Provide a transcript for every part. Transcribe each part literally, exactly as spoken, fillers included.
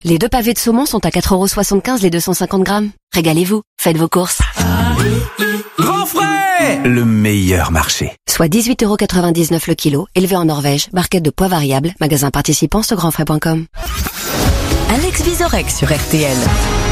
Les deux pavés de saumon sont à quatre euros soixante-quinze les deux cent cinquante grammes. Régalez-vous, faites vos courses. Grand frais, le meilleur marché. Soit dix-huit euros quatre-vingt-dix-neuf le kilo, élevé en Norvège, barquette de poids variable, magasin participant sur grand frais point com. Alex Vizorek sur R T L.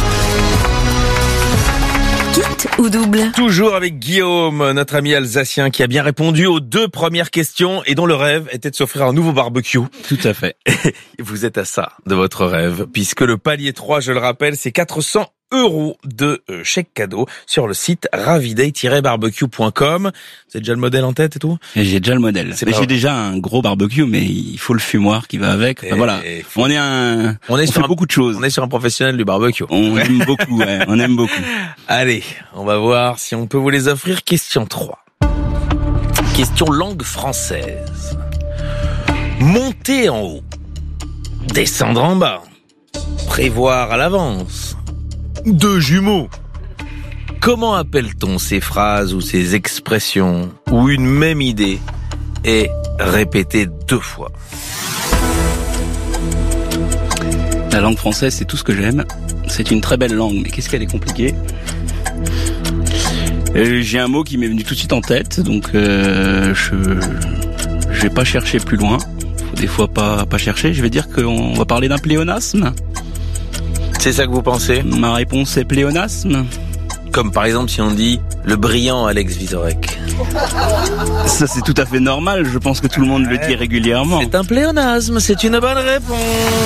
Kit ou double? Toujours avec Guillaume, notre ami alsacien qui a bien répondu aux deux premières questions et dont le rêve était de s'offrir un nouveau barbecue. Tout à fait. Vous êtes à ça de votre rêve, puisque le palier trois, je le rappelle, c'est quatre cents euros de euh, chèque cadeau sur le site raviday tiret barbecue point com. Vous avez déjà le modèle en tête et tout? Et j'ai déjà le modèle. C'est Mais pas j'ai vrai. déjà un gros barbecue, mais il faut le fumoir qui va avec. Enfin, Et- voilà. et faut- On est un, On est on sur fait un- beaucoup de choses. On est sur un professionnel du barbecue. On aime beaucoup, ouais. On aime beaucoup. Allez, on va voir si on peut vous les offrir. Question trois. Question langue française. Monter en haut, descendre en bas, prévoir à l'avance, deux jumeaux. Comment appelle-t-on ces phrases ou ces expressions où une même idée est répétée deux fois? La langue française, c'est tout ce que j'aime. C'est une très belle langue, mais qu'est-ce qu'elle est compliquée. Euh, j'ai un mot qui m'est venu tout de suite en tête, donc euh, je je vais pas chercher plus loin. Faut des fois pas pas chercher. Je vais dire qu'on va parler d'un pléonasme. C'est ça que vous pensez? Ma réponse est pléonasme. Comme par exemple si on dit le brillant Alex Vizorek. Ça, c'est tout à fait normal. Je pense que tout le monde le dit régulièrement. C'est un pléonasme, c'est une bonne réponse.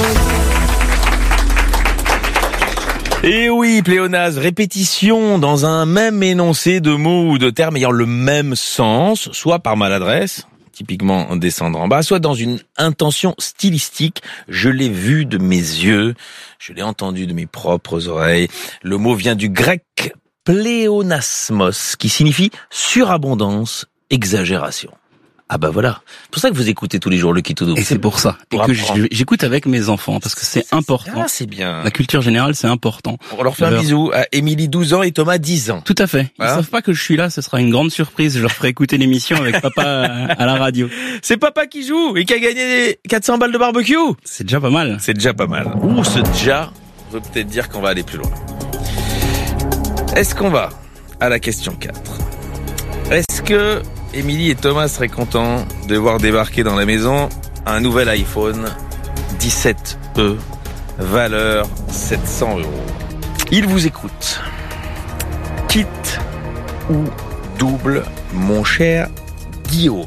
Et oui, pléonasme, répétition dans un même énoncé de mots ou de termes ayant le même sens, soit par maladresse, typiquement descendre en bas, soit dans une intention stylistique. Je l'ai vu de mes yeux, je l'ai entendu de mes propres oreilles. Le mot vient du grec pléonasmos, qui signifie surabondance, exagération. Ah bah voilà, c'est pour ça que vous écoutez tous les jours le Kit ou Double. Et c'est pour ça. Et Pour que apprendre. j'écoute avec mes enfants, parce que c'est important. Ah, c'est bien. La culture générale, c'est important. On leur fait un Alors- bisou à Émilie, douze ans, et Thomas, dix ans. Tout à fait. Ils Hein savent pas que je suis là, ce sera une grande surprise. Je leur ferai écouter l'émission avec papa à à la radio. C'est papa qui joue et qui a gagné quatre cents balles de barbecue. C'est déjà pas mal. C'est déjà pas mal. Ouh, ce déjà veut peut-être dire qu'on va aller plus loin. Est-ce qu'on va à la question quatre? Est-ce que Émilie et Thomas seraient contents de voir débarquer dans la maison un nouvel iPhone dix-sept E, valeur sept cents euros? Ils vous écoutent. Kit ou double, mon cher Guillaume?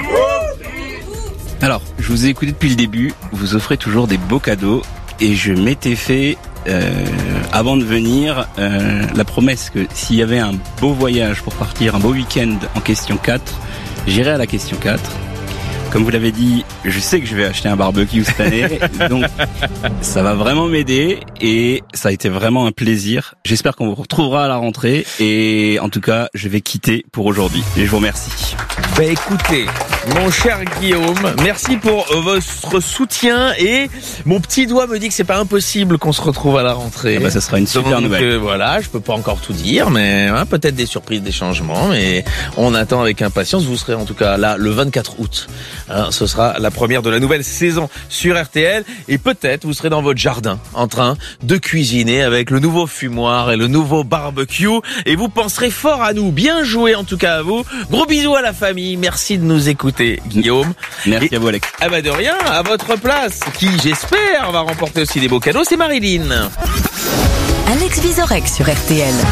Alors, je vous ai écouté depuis le début. Vous offrez toujours des beaux cadeaux. Et je m'étais fait, euh, avant de venir, euh, la promesse que s'il y avait un beau voyage pour partir, un beau week-end en question quatre, j'irai à la question quatre. Comme vous l'avez dit, je sais que je vais acheter un barbecue cette année, donc ça va vraiment m'aider et ça a été vraiment un plaisir. J'espère qu'on vous retrouvera à la rentrée et en tout cas, je vais quitter pour aujourd'hui et je vous remercie. Bah écoutez, mon cher Guillaume, merci pour votre soutien et mon petit doigt me dit que c'est pas impossible qu'on se retrouve à la rentrée. Ah bah, ça sera une super Donc, nouvelle. euh, voilà, je peux pas encore tout dire, mais hein, peut-être des surprises, des changements, mais on attend avec impatience. Vous serez en tout cas là le vingt-quatre août. Hein, ce sera la première de la nouvelle saison sur R T L et peut-être vous serez dans votre jardin en train de cuisiner avec le nouveau fumoir et le nouveau barbecue et vous penserez fort à nous. Bien joué en tout cas à vous. Gros bisous à la famille. Merci de nous écouter, Guillaume. Merci Et- à vous, Alex. Ah bah de rien, à votre place, qui j'espère va remporter aussi des beaux cadeaux, c'est Marilyn. Alex Vizorek sur R T L.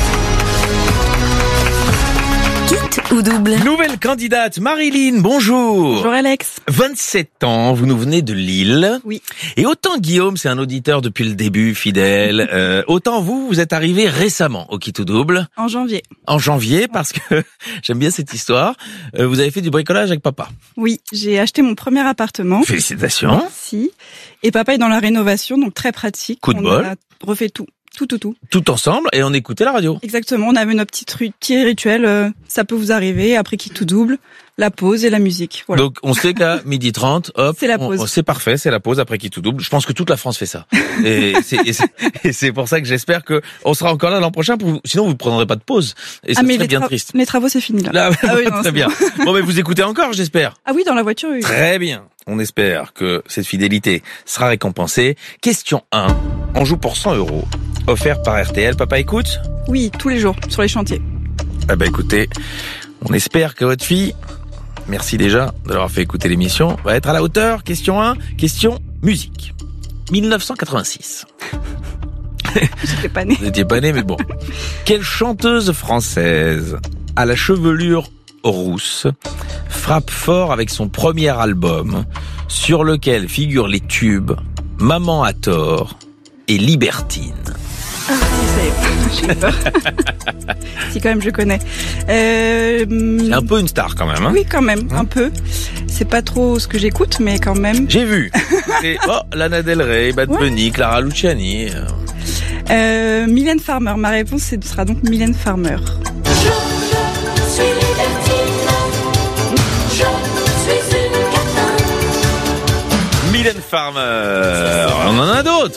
Kit ou double? Nouvelle candidate, Marilyn, bonjour. Bonjour Alex. vingt-sept ans, vous nous venez de Lille. Oui. Et autant Guillaume, c'est un auditeur depuis le début, fidèle, euh, autant vous, vous êtes arrivé récemment au Kit ou Double, En janvier. en janvier, parce que j'aime bien cette histoire. Euh, vous avez fait du bricolage avec papa. Oui, j'ai acheté mon premier appartement. Félicitations. Merci. Et papa est dans la rénovation, donc très pratique. Coup de On bol. a refait tout. Tout, tout, tout. Tout ensemble, et on écoutait la radio. Exactement. On avait notre petit, ru- petit rituel. euh, ça peut vous arriver. Après qui tout double, la pause et la musique. Voilà. Donc on sait qu'à midi trente, hop, C'est la on- pause. on- c'est parfait, c'est la pause après qui tout double. Je pense que toute la France fait ça. Et c'est, et c'est, et c'est pour ça que j'espère que on sera encore là l'an prochain. Pour, sinon vous ne prendrez pas de pause. Et ça ah mais serait les, bien tra- triste. les travaux c'est fini là. Là, Ah oui, non, très c'est bien. Bon, mais vous écoutez encore, j'espère. Ah oui, dans la voiture. Oui. Très bien. On espère que cette fidélité sera récompensée. Question un. on joue pour cent euros, offert par R T L. Papa écoute ? Oui, tous les jours, sur les chantiers. Eh ben écoutez, on espère que votre fille, merci déjà de leur fait écouter l'émission, va être à la hauteur. Question un, question musique. dix-neuf cent quatre-vingt-six. J'étais pas née. Vous n'étiez pas née, mais bon. Quelle chanteuse française à la chevelure rousse frappe fort avec son premier album sur lequel figurent les tubes Maman a tort et Libertine? Ah, ça y est, j'ai eu peur. Si, quand même, je connais. Euh, C'est un peu une star quand même, hein? Oui, quand même, un peu. C'est pas trop ce que j'écoute, mais quand même. J'ai vu. C'est, oh, Lana Del Rey, Bad Bunny, ouais. Clara Luciani. Euh, Mylène Farmer. Ma réponse ce sera donc Mylène Farmer. Je suis libertine. Je suis une catin. Mylène Farmer. On en a d'autres.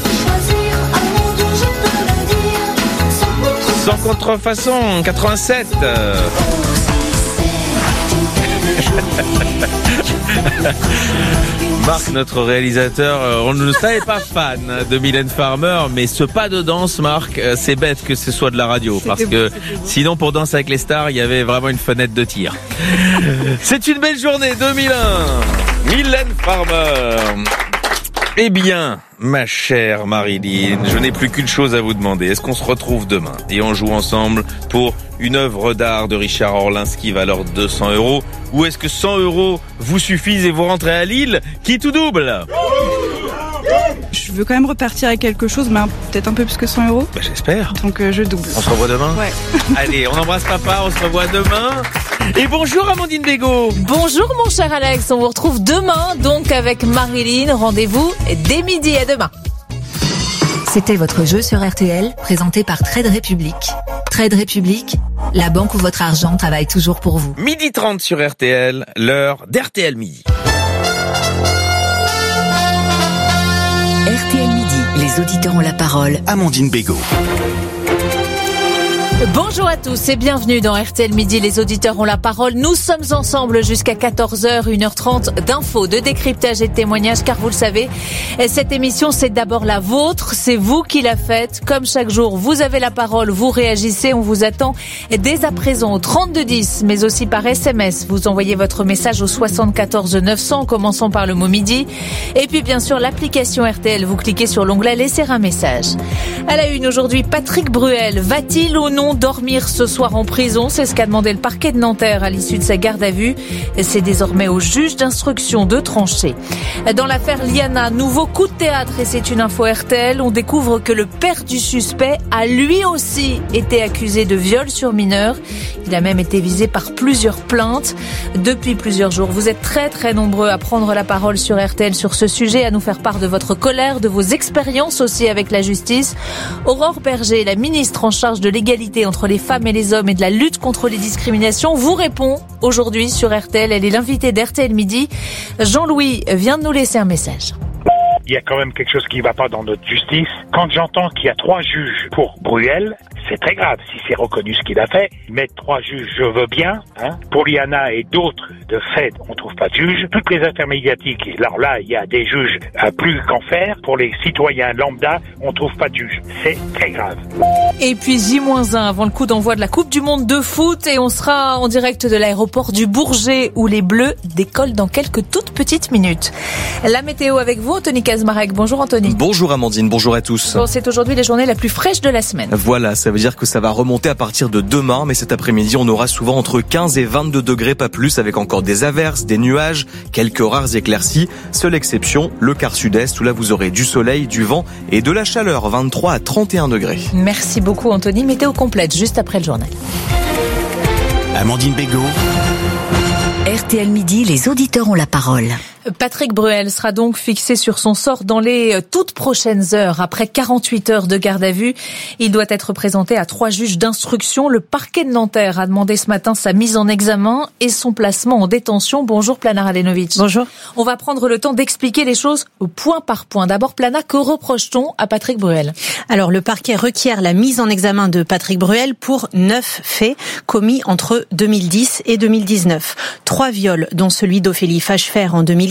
Sans contrefaçon, quatre-vingt-sept. Marc, notre réalisateur, on ne savait pas fan de Mylène Farmer, mais ce pas de danse, Marc, c'est bête que ce soit de la radio, parce que sinon pour Danse avec les stars, il y avait vraiment une fenêtre de tir. C'est une belle journée, deux mille un. Mylène Farmer. Eh bien, ma chère Marilyn, je n'ai plus qu'une chose à vous demander. Est-ce qu'on se retrouve demain et on joue ensemble pour une œuvre d'art de Richard Orlinski valeur deux cents euros? Ou est-ce que cent euros vous suffisent et vous rentrez à Lille? Qui tout double? Je veux quand même repartir avec quelque chose, mais peut-être un peu plus que cent euros. Bah, j'espère. Donc euh, je double. On se revoit demain? Ouais. Allez, on embrasse papa, on se revoit demain. Et bonjour Amandine Bégaud. Bonjour mon cher Alex, on vous retrouve demain donc avec Marilyn. Rendez-vous dès midi, à demain. C'était votre jeu sur R T L, présenté par Trade Republic. Trade Republic, la banque où votre argent travaille toujours pour vous. midi trente sur R T L, l'heure d'R T L Midi. R T L Midi, les auditeurs ont la parole. Amandine Bégaud. Bonjour à tous et bienvenue dans R T L Midi, les auditeurs ont la parole. Nous sommes ensemble jusqu'à quatorze heures, une heure trente d'infos, de décryptage et de témoignages, car vous le savez, cette émission c'est d'abord la vôtre, c'est vous qui la faites. Comme chaque jour, vous avez la parole, vous réagissez, on vous attend dès à présent au trente-deux dix, mais aussi par S M S. Vous envoyez votre message au soixante-quatorze neuf cents, commençons par le mot midi. Et puis bien sûr, l'application R T L, vous cliquez sur l'onglet laisser un message. À la une aujourd'hui, Patrick Bruel, va-t-il ou non dormir ce soir en prison? C'est ce qu'a demandé le parquet de Nanterre à l'issue de sa garde à vue. C'est désormais au juge d'instruction de trancher. Dans l'affaire Liana, nouveau coup de théâtre, et c'est une info R T L. On découvre que le père du suspect a lui aussi été accusé de viol sur mineur. Il a même été visé par plusieurs plaintes. Depuis plusieurs jours, vous êtes très très nombreux à prendre la parole sur R T L sur ce sujet, à nous faire part de votre colère, de vos expériences aussi avec la justice. Aurore Berger, la ministre en charge de l'égalité entre les femmes et les hommes et de la lutte contre les discriminations, vous répond aujourd'hui sur R T L. Elle est l'invitée d'R T L Midi. Jean-Louis vient de nous laisser un message. Il y a quand même quelque chose qui ne va pas dans notre justice. Quand j'entends qu'il y a trois juges pour Bruel, c'est très grave si c'est reconnu ce qu'il a fait. Mettre trois juges, je veux bien. Hein. Pour Liana et d'autres, de fait, on ne trouve pas de juges. Toutes les affaires médiatiques, alors là, il y a des juges à plus qu'en faire. Pour les citoyens lambda, on ne trouve pas de juges. C'est très grave. Et puis J moins un avant le coup d'envoi de la Coupe du Monde de foot. Et on sera en direct de l'aéroport du Bourget où les Bleus décollent dans quelques toutes petites minutes. La météo avec vous, Anthony Kazmarek. Bonjour Anthony. Bonjour Amandine, bonjour à tous. Bon, c'est aujourd'hui la journée la plus fraîche de la semaine. Voilà, ça veut dire que ça va remonter à partir de demain, mais cet après-midi, on aura souvent entre quinze et vingt-deux degrés, pas plus, avec encore des averses, des nuages, quelques rares éclaircies. Seule exception, le quart sud-est, où là vous aurez du soleil, du vent et de la chaleur, vingt-trois à trente et un degrés. Merci beaucoup Anthony. Météo complète juste après le journal. Amandine Bégaud. R T L Midi, les auditeurs ont la parole. Patrick Bruel sera donc fixé sur son sort dans les toutes prochaines heures. Après quarante-huit heures de garde à vue, il doit être présenté à trois juges d'instruction. Le parquet de Nanterre a demandé ce matin sa mise en examen et son placement en détention. Bonjour Plana Ralenovic. Bonjour. On va prendre le temps d'expliquer les choses point par point. D'abord Plana, que reproche-t-on à Patrick Bruel? Alors le parquet requiert la mise en examen de Patrick Bruel pour neuf faits commis entre deux mille dix et deux mille dix-neuf. Trois viols, dont celui d'Ophélie Fachefer en deux mille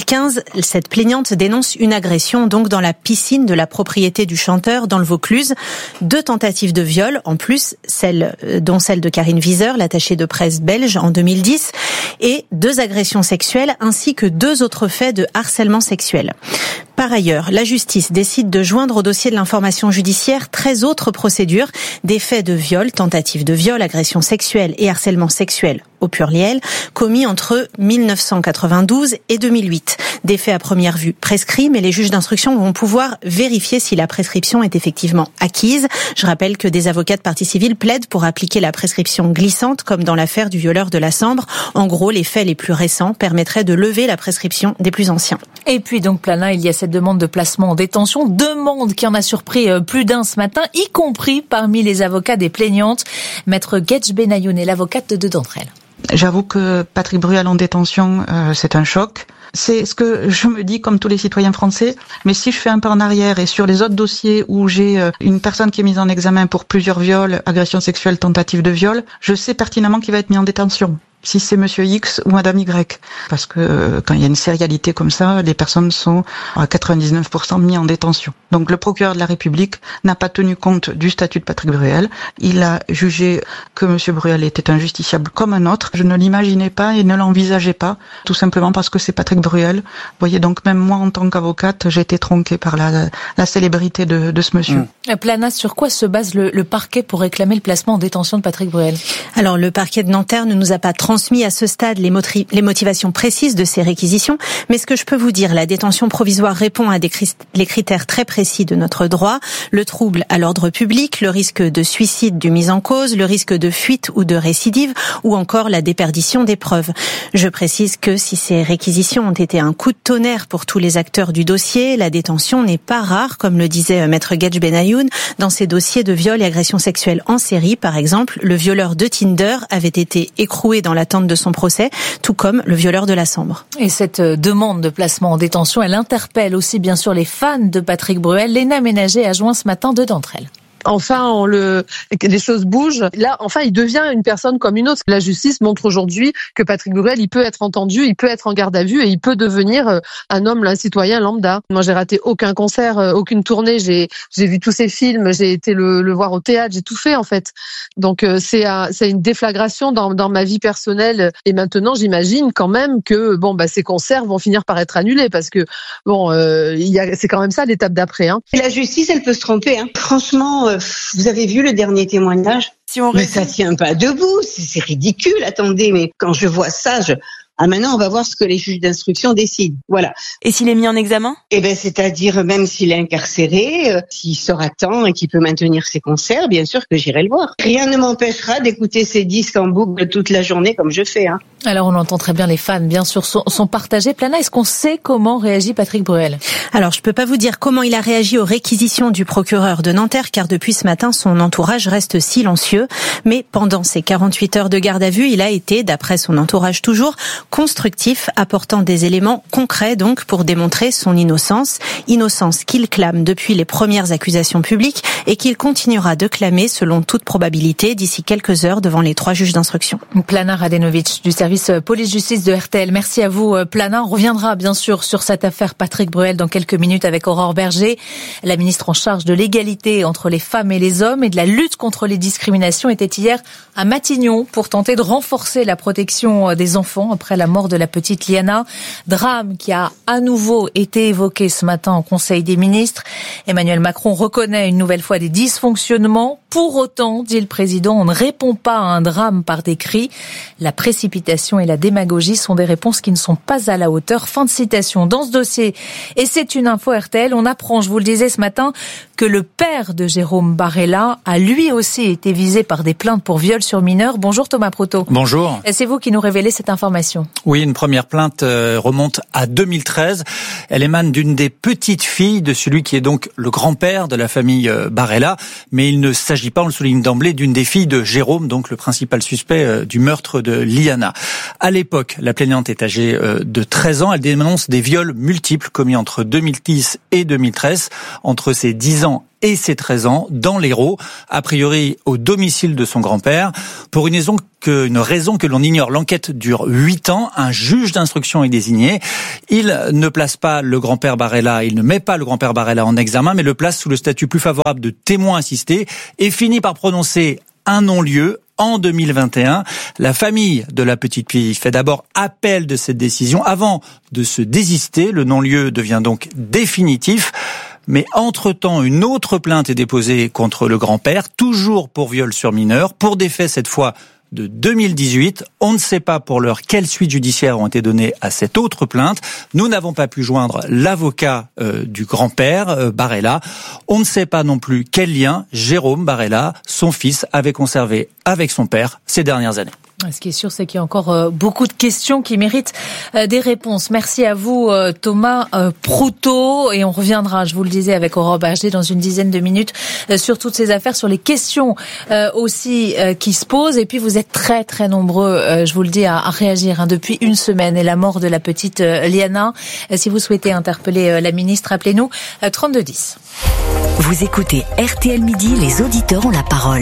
quinze, cette plaignante dénonce une agression donc dans la piscine de la propriété du chanteur dans le Vaucluse. Deux tentatives de viol, en plus, celle, dont celle de Karine Wieser, l'attachée de presse belge en deux mille dix, et deux agressions sexuelles ainsi que deux autres faits de harcèlement sexuel. Par ailleurs, la justice décide de joindre au dossier de l'information judiciaire treize autres procédures, des faits de viol, tentatives de viol, agressions sexuelles et harcèlement sexuel au pluriel, commis entre mille neuf cent quatre-vingt-douze et deux mille huit. Des faits à première vue prescrits, mais les juges d'instruction vont pouvoir vérifier si la prescription est effectivement acquise. Je rappelle que des avocats de partie civile plaident pour appliquer la prescription glissante, comme dans l'affaire du violeur de la Sambre. En gros, les faits les plus récents permettraient de lever la prescription des plus anciens. Et puis donc, Plana, il y a cette demande de placement en détention, demande qui en a surpris plus d'un ce matin, y compris parmi les avocats des plaignantes. Maître Guedj Benayoun est l'avocate de deux d'entre elles. J'avoue que Patrick Bruel en détention, euh, c'est un choc. C'est ce que je me dis comme tous les citoyens français. Mais si je fais un pas en arrière et sur les autres dossiers où j'ai euh, une personne qui est mise en examen pour plusieurs viols, agressions sexuelles, tentatives de viol, je sais pertinemment qu'il va être mis en détention. Si c'est Monsieur X ou Madame Y. Parce que euh, quand il y a une sérialité comme ça, les personnes sont à quatre-vingt-dix-neuf pour cent mis en détention. Donc le procureur de la République n'a pas tenu compte du statut de Patrick Bruel. Il a jugé que Monsieur Bruel était un justiciable comme un autre. Je ne l'imaginais pas et ne l'envisageais pas, tout simplement parce que c'est Patrick Bruel. Vous voyez, donc même moi en tant qu'avocate, j'ai été tronquée par la, la célébrité de, de ce monsieur. Mmh. Plana, sur quoi se base le, le parquet pour réclamer le placement en détention de Patrick Bruel ? Alors le parquet de Nanterre ne nous a pas transmis à ce stade les, motri- les motivations précises de ces réquisitions, mais ce que je peux vous dire, la détention provisoire répond à des cri- les critères très précis de notre droit, le trouble à l'ordre public, le risque de suicide du mis en cause, le risque de fuite ou de récidive, ou encore la déperdition des preuves. Je précise que si ces réquisitions ont été un coup de tonnerre pour tous les acteurs du dossier, la détention n'est pas rare, comme le disait Maître Guedj Benayoun, dans ces dossiers de viol et agression sexuelle en série, par exemple, le violeur de Tinder avait été écroué dans l'attente de son procès, tout comme le violeur de la Sambre. Et cette demande de placement en détention, elle interpelle aussi bien sûr les fans de Patrick Bruel. Léna Ménager a joint ce matin deux d'entre elles. Enfin, on le, les choses bougent. Là, enfin, il devient une personne comme une autre. La justice montre aujourd'hui que Patrick Bruel, il peut être entendu, il peut être en garde à vue et il peut devenir un homme, un citoyen lambda. Moi, j'ai raté aucun concert, aucune tournée. J'ai, j'ai vu tous ses films. J'ai été le, le voir au théâtre. J'ai tout fait en fait. Donc, c'est, un, c'est une déflagration dans, dans ma vie personnelle. Et maintenant, j'imagine quand même que bon, bah, ces concerts vont finir par être annulés parce que bon, euh, il y a, c'est quand même ça l'étape d'après. Hein. La justice, elle peut se tromper. Hein. Franchement. Euh... Vous avez vu le dernier témoignage ? Si on mais ça tient pas debout, c'est, c'est ridicule. Attendez, mais quand je vois ça, je... Ah, maintenant, on va voir ce que les juges d'instruction décident. Voilà. Et s'il est mis en examen ? Eh ben, c'est-à-dire, même s'il est incarcéré, euh, s'il sort à temps et qu'il peut maintenir ses concerts, bien sûr que j'irai le voir. Rien ne m'empêchera d'écouter ses disques en boucle toute la journée comme je fais, hein. Alors, on entend très bien, les fans, bien sûr, sont, sont partagés. Plana, est-ce qu'on sait comment réagit Patrick Bruel ? Alors, je peux pas vous dire comment il a réagi aux réquisitions du procureur de Nanterre, car depuis ce matin, son entourage reste silencieux. Mais pendant ces quarante-huit heures de garde à vue, il a été, d'après son entourage toujours, constructif, apportant des éléments concrets donc pour démontrer son innocence, innocence qu'il clame depuis les premières accusations publiques et qu'il continuera de clamer selon toute probabilité d'ici quelques heures devant les trois juges d'instruction. Plana Radenovic du service police-justice de R T L. Merci à vous Plana. On reviendra bien sûr sur cette affaire Patrick Bruel dans quelques minutes avec Aurore Berger. La ministre en charge de l'égalité entre les femmes et les hommes et de la lutte contre les discriminations était hier à Matignon pour tenter de renforcer la protection des enfants après la mort de la petite Liana. Drame qui a à nouveau été évoqué ce matin au Conseil des ministres. Emmanuel Macron reconnaît une nouvelle fois des dysfonctionnements. Pour autant, dit le président, on ne répond pas à un drame par des cris. La précipitation et la démagogie sont des réponses qui ne sont pas à la hauteur. Fin de citation dans ce dossier. Et c'est une info R T L. On apprend, je vous le disais ce matin, que le père de Jérôme Barella a lui aussi été visé par des plaintes pour viol sur mineur. Bonjour Thomas Proto. Bonjour. Et c'est vous qui nous révélez cette information. Oui, une première plainte remonte à deux mille treize. Elle émane d'une des petites filles de celui qui est donc le grand-père de la famille Barella. Mais il ne s'agit pas, on le souligne d'emblée, d'une des filles de Jérôme, donc le principal suspect du meurtre de Liana. À l'époque, la plaignante est âgée de treize ans. Elle dénonce des viols multiples commis entre deux mille dix et deux mille treize, entre ses dix ans et ses treize ans dans l'Hérault, a priori au domicile de son grand-père, pour une raison que, une raison que l'on ignore. L'enquête dure huit ans, un juge d'instruction est désigné. Il ne place pas le grand-père Barella, il ne met pas le grand-père Barella en examen, mais le place sous le statut plus favorable de témoin assisté et finit par prononcer un non-lieu en deux mille vingt et un. La famille de la petite fille fait d'abord appel de cette décision avant de se désister. Le non-lieu devient donc définitif. Mais entre-temps, une autre plainte est déposée contre le grand-père, toujours pour viol sur mineur, pour des faits cette fois de deux mille dix-huit. On ne sait pas pour l'heure quelles suites judiciaires ont été données à cette autre plainte. Nous n'avons pas pu joindre l'avocat euh, du grand-père, euh, Barella. On ne sait pas non plus quel lien Jérôme Barella, son fils, avait conservé avec son père ces dernières années. Ce qui est sûr, c'est qu'il y a encore euh, beaucoup de questions qui méritent euh, des réponses. Merci à vous, euh, Thomas euh, Proutot. Et on reviendra, je vous le disais, avec Aurore Berger dans une dizaine de minutes euh, sur toutes ces affaires, sur les questions euh, aussi euh, qui se posent. Et puis, vous êtes très, très nombreux, euh, je vous le dis, à, à réagir hein, depuis une semaine. Et la mort de la petite euh, Liana. Euh, si vous souhaitez interpeller euh, la ministre, appelez-nous euh, trente-deux dix. Vous écoutez R T L Midi, les auditeurs ont la parole.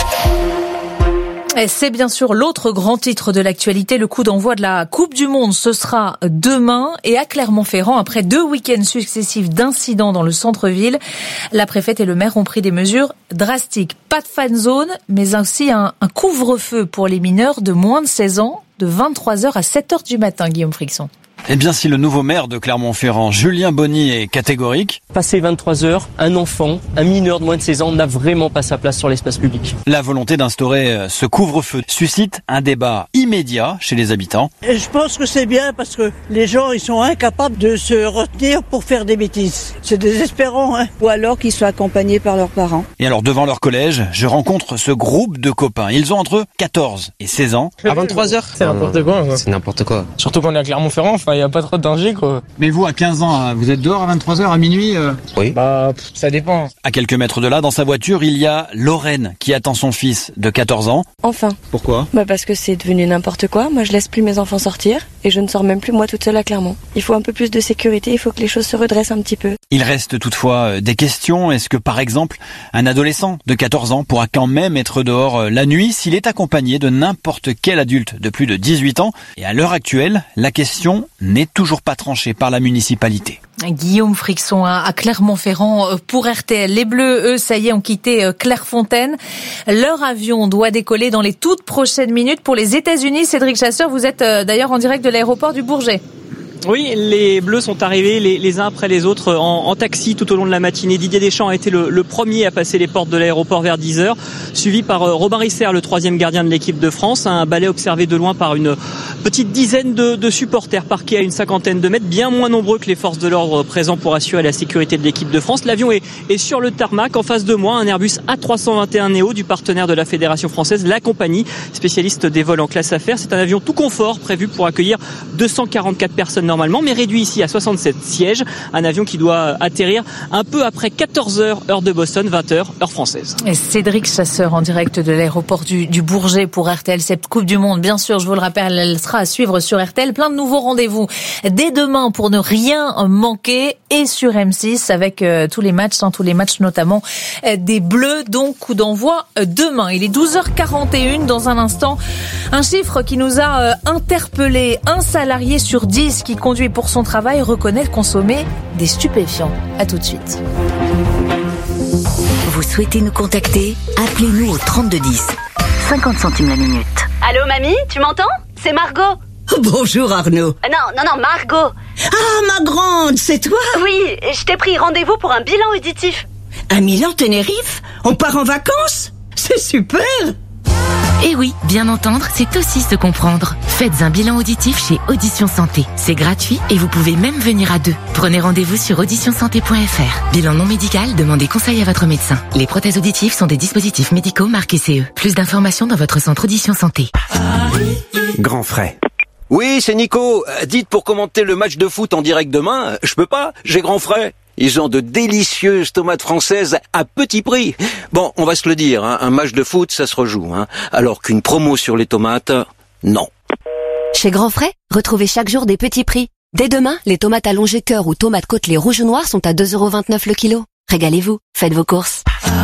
Et c'est bien sûr l'autre grand titre de l'actualité, le coup d'envoi de la Coupe du Monde. Ce sera demain et à Clermont-Ferrand, après deux week-ends successifs d'incidents dans le centre-ville, la préfète et le maire ont pris des mesures drastiques. Pas de fan zone, mais aussi un, un couvre-feu pour les mineurs de moins de seize ans, de vingt-trois heures à sept heures du matin, Guillaume Frixon. Eh bien, si le nouveau maire de Clermont-Ferrand, Julien Bonny, est catégorique... Passé vingt-trois heures, un enfant, un mineur de moins de seize ans n'a vraiment pas sa place sur l'espace public. La volonté d'instaurer ce couvre-feu suscite un débat immédiat chez les habitants. Et je pense que c'est bien parce que les gens ils sont incapables de se retenir pour faire des bêtises. C'est désespérant, hein. Ou alors qu'ils soient accompagnés par leurs parents. Et alors, devant leur collège, je rencontre ce groupe de copains. Ils ont entre quatorze et seize ans. À vingt-trois heures, c'est n'importe quoi. quoi. C'est n'importe quoi. Surtout qu'on est à Clermont-Ferrand, il n'y a pas trop de danger, quoi. Mais vous, à quinze ans, vous êtes dehors à vingt-trois heures, à minuit euh... Oui. Bah, pff, ça dépend. À quelques mètres de là, dans sa voiture, il y a Lorraine qui attend son fils de quatorze ans. Enfin. Pourquoi ? Bah parce que c'est devenu n'importe quoi. Moi, je laisse plus mes enfants sortir et je ne sors même plus moi toute seule à Clermont. Il faut un peu plus de sécurité, il faut que les choses se redressent un petit peu. Il reste toutefois des questions. Est-ce que, par exemple, un adolescent de quatorze ans pourra quand même être dehors la nuit s'il est accompagné de n'importe quel adulte de plus de dix-huit ans ? Et à l'heure actuelle, la question n'est toujours pas tranchée par la municipalité. Guillaume Frixon à Clermont-Ferrand pour R T L. Les Bleus, eux, ça y est, ont quitté Clairefontaine. Leur avion doit décoller dans les toutes prochaines minutes pour les États-Unis. Cédric Chasseur, vous êtes d'ailleurs en direct de l'aéroport du Bourget. Oui, les Bleus sont arrivés les, les uns après les autres en, en taxi tout au long de la matinée. Didier Deschamps a été le, le premier à passer les portes de l'aéroport vers dix heures, suivi par Robin Risser, le troisième gardien de l'équipe de France. Un balai observé de loin par une petite dizaine de, de supporters parqués à une cinquantaine de mètres, bien moins nombreux que les forces de l'ordre présents pour assurer la sécurité de l'équipe de France. L'avion est, est sur le tarmac. En face de moi, un Airbus A trois cent vingt et un Neo du partenaire de la Fédération française, la compagnie, spécialiste des vols en classe affaires. C'est un avion tout confort prévu pour accueillir deux cent quarante-quatre personnes normalement, mais réduit ici à soixante-sept sièges. Un avion qui doit atterrir un peu après quatorze heures, heure de Boston, vingt heures, heure française. Et Cédric Chasseur en direct de l'aéroport du, du Bourget pour R T L. Cette Coupe du Monde, bien sûr, je vous le rappelle, elle sera à suivre sur R T L. Plein de nouveaux rendez-vous dès demain pour ne rien manquer et sur M six avec euh, tous les matchs, hein, tous les matchs notamment euh, des Bleus. Donc, coup d'envoi euh, demain. Il est douze heures quarante et une. Dans un instant, un chiffre qui nous a euh, interpellés. Un salarié sur dix qui conduit pour son travail reconnaît consommer des stupéfiants. À tout de suite. Vous souhaitez nous contacter ? Appelez-nous au trente-deux dix. cinquante centimes la minute. Allô mamie, tu m'entends ? C'est Margot. Bonjour Arnaud. Euh, non, non, non, Margot. Ah, ma grande, c'est toi ? Oui, je t'ai pris rendez-vous pour un bilan auditif. Un Milan Tenerife ? On part en vacances ? C'est super ! Et oui, bien entendre, c'est aussi se comprendre. Faites un bilan auditif chez Audition Santé. C'est gratuit et vous pouvez même venir à deux. Prenez rendez-vous sur audition santé point f r. Bilan non médical, demandez conseil à votre médecin. Les prothèses auditives sont des dispositifs médicaux marqués C E. Plus d'informations dans votre centre Audition Santé. Grand frais. Oui, c'est Nico. Dites pour commenter le match de foot en direct demain, je peux pas, j'ai grand frais. Ils ont de délicieuses tomates françaises à petit prix. Bon, on va se le dire, hein, un match de foot, ça se rejoue. Hein, alors qu'une promo sur les tomates, non. Chez Grand Frais, retrouvez chaque jour des petits prix. Dès demain, les tomates allongées cœur ou tomates côtelées rouge ou noir sont à deux euros vingt-neuf le kilo. Régalez-vous, faites vos courses.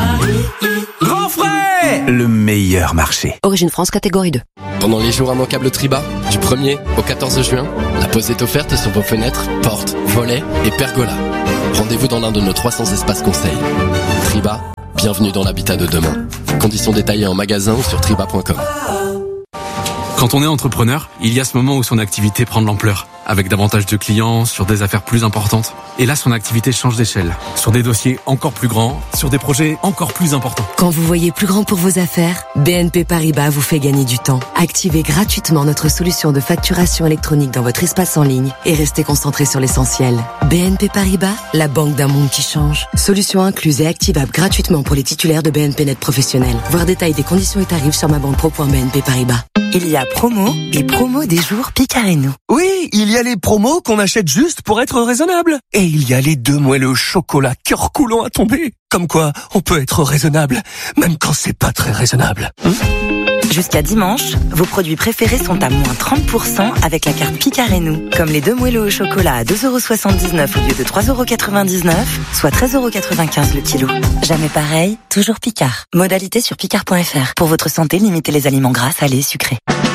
Grand Frais, le meilleur marché. Origine France, catégorie deux. Pendant les jours immanquables Triba, du premier au quatorze juin, la pause est offerte sur vos fenêtres, portes, volets et pergolas. Rendez-vous dans l'un de nos trois cents espaces conseils. Triba, bienvenue dans l'habitat de demain. Conditions détaillées en magasin ou sur triba point com. Quand on est entrepreneur, il y a ce moment où son activité prend de l'ampleur, avec davantage de clients, sur des affaires plus importantes. Et là, son activité change d'échelle, sur des dossiers encore plus grands, sur des projets encore plus importants. Quand vous voyez plus grand pour vos affaires, B N P Paribas vous fait gagner du temps. Activez gratuitement notre solution de facturation électronique dans votre espace en ligne et restez concentré sur l'essentiel. B N P Paribas, la banque d'un monde qui change. Solution incluse et activable gratuitement pour les titulaires de B N P Net professionnels. Voir détail des conditions et tarifs sur ma banque pro point b n p paribas. Il y a promo et promo des jours Picard et nous. Oui, il y a les promos qu'on achète juste pour être raisonnable. Et il y a les deux moelleux au chocolat cœur coulant à tomber. Comme quoi, on peut être raisonnable, même quand c'est pas très raisonnable. Hum Jusqu'à dimanche, vos produits préférés sont à moins trente pour cent avec la carte Picard et nous. Comme les deux moelleux au chocolat à deux euros soixante-dix-neuf au lieu de trois euros quatre-vingt-dix-neuf, soit treize euros quatre-vingt-quinze le kilo. Jamais pareil, toujours Picard. Modalité sur picard point f r. Pour votre santé, limitez les aliments gras, salés, sucrés.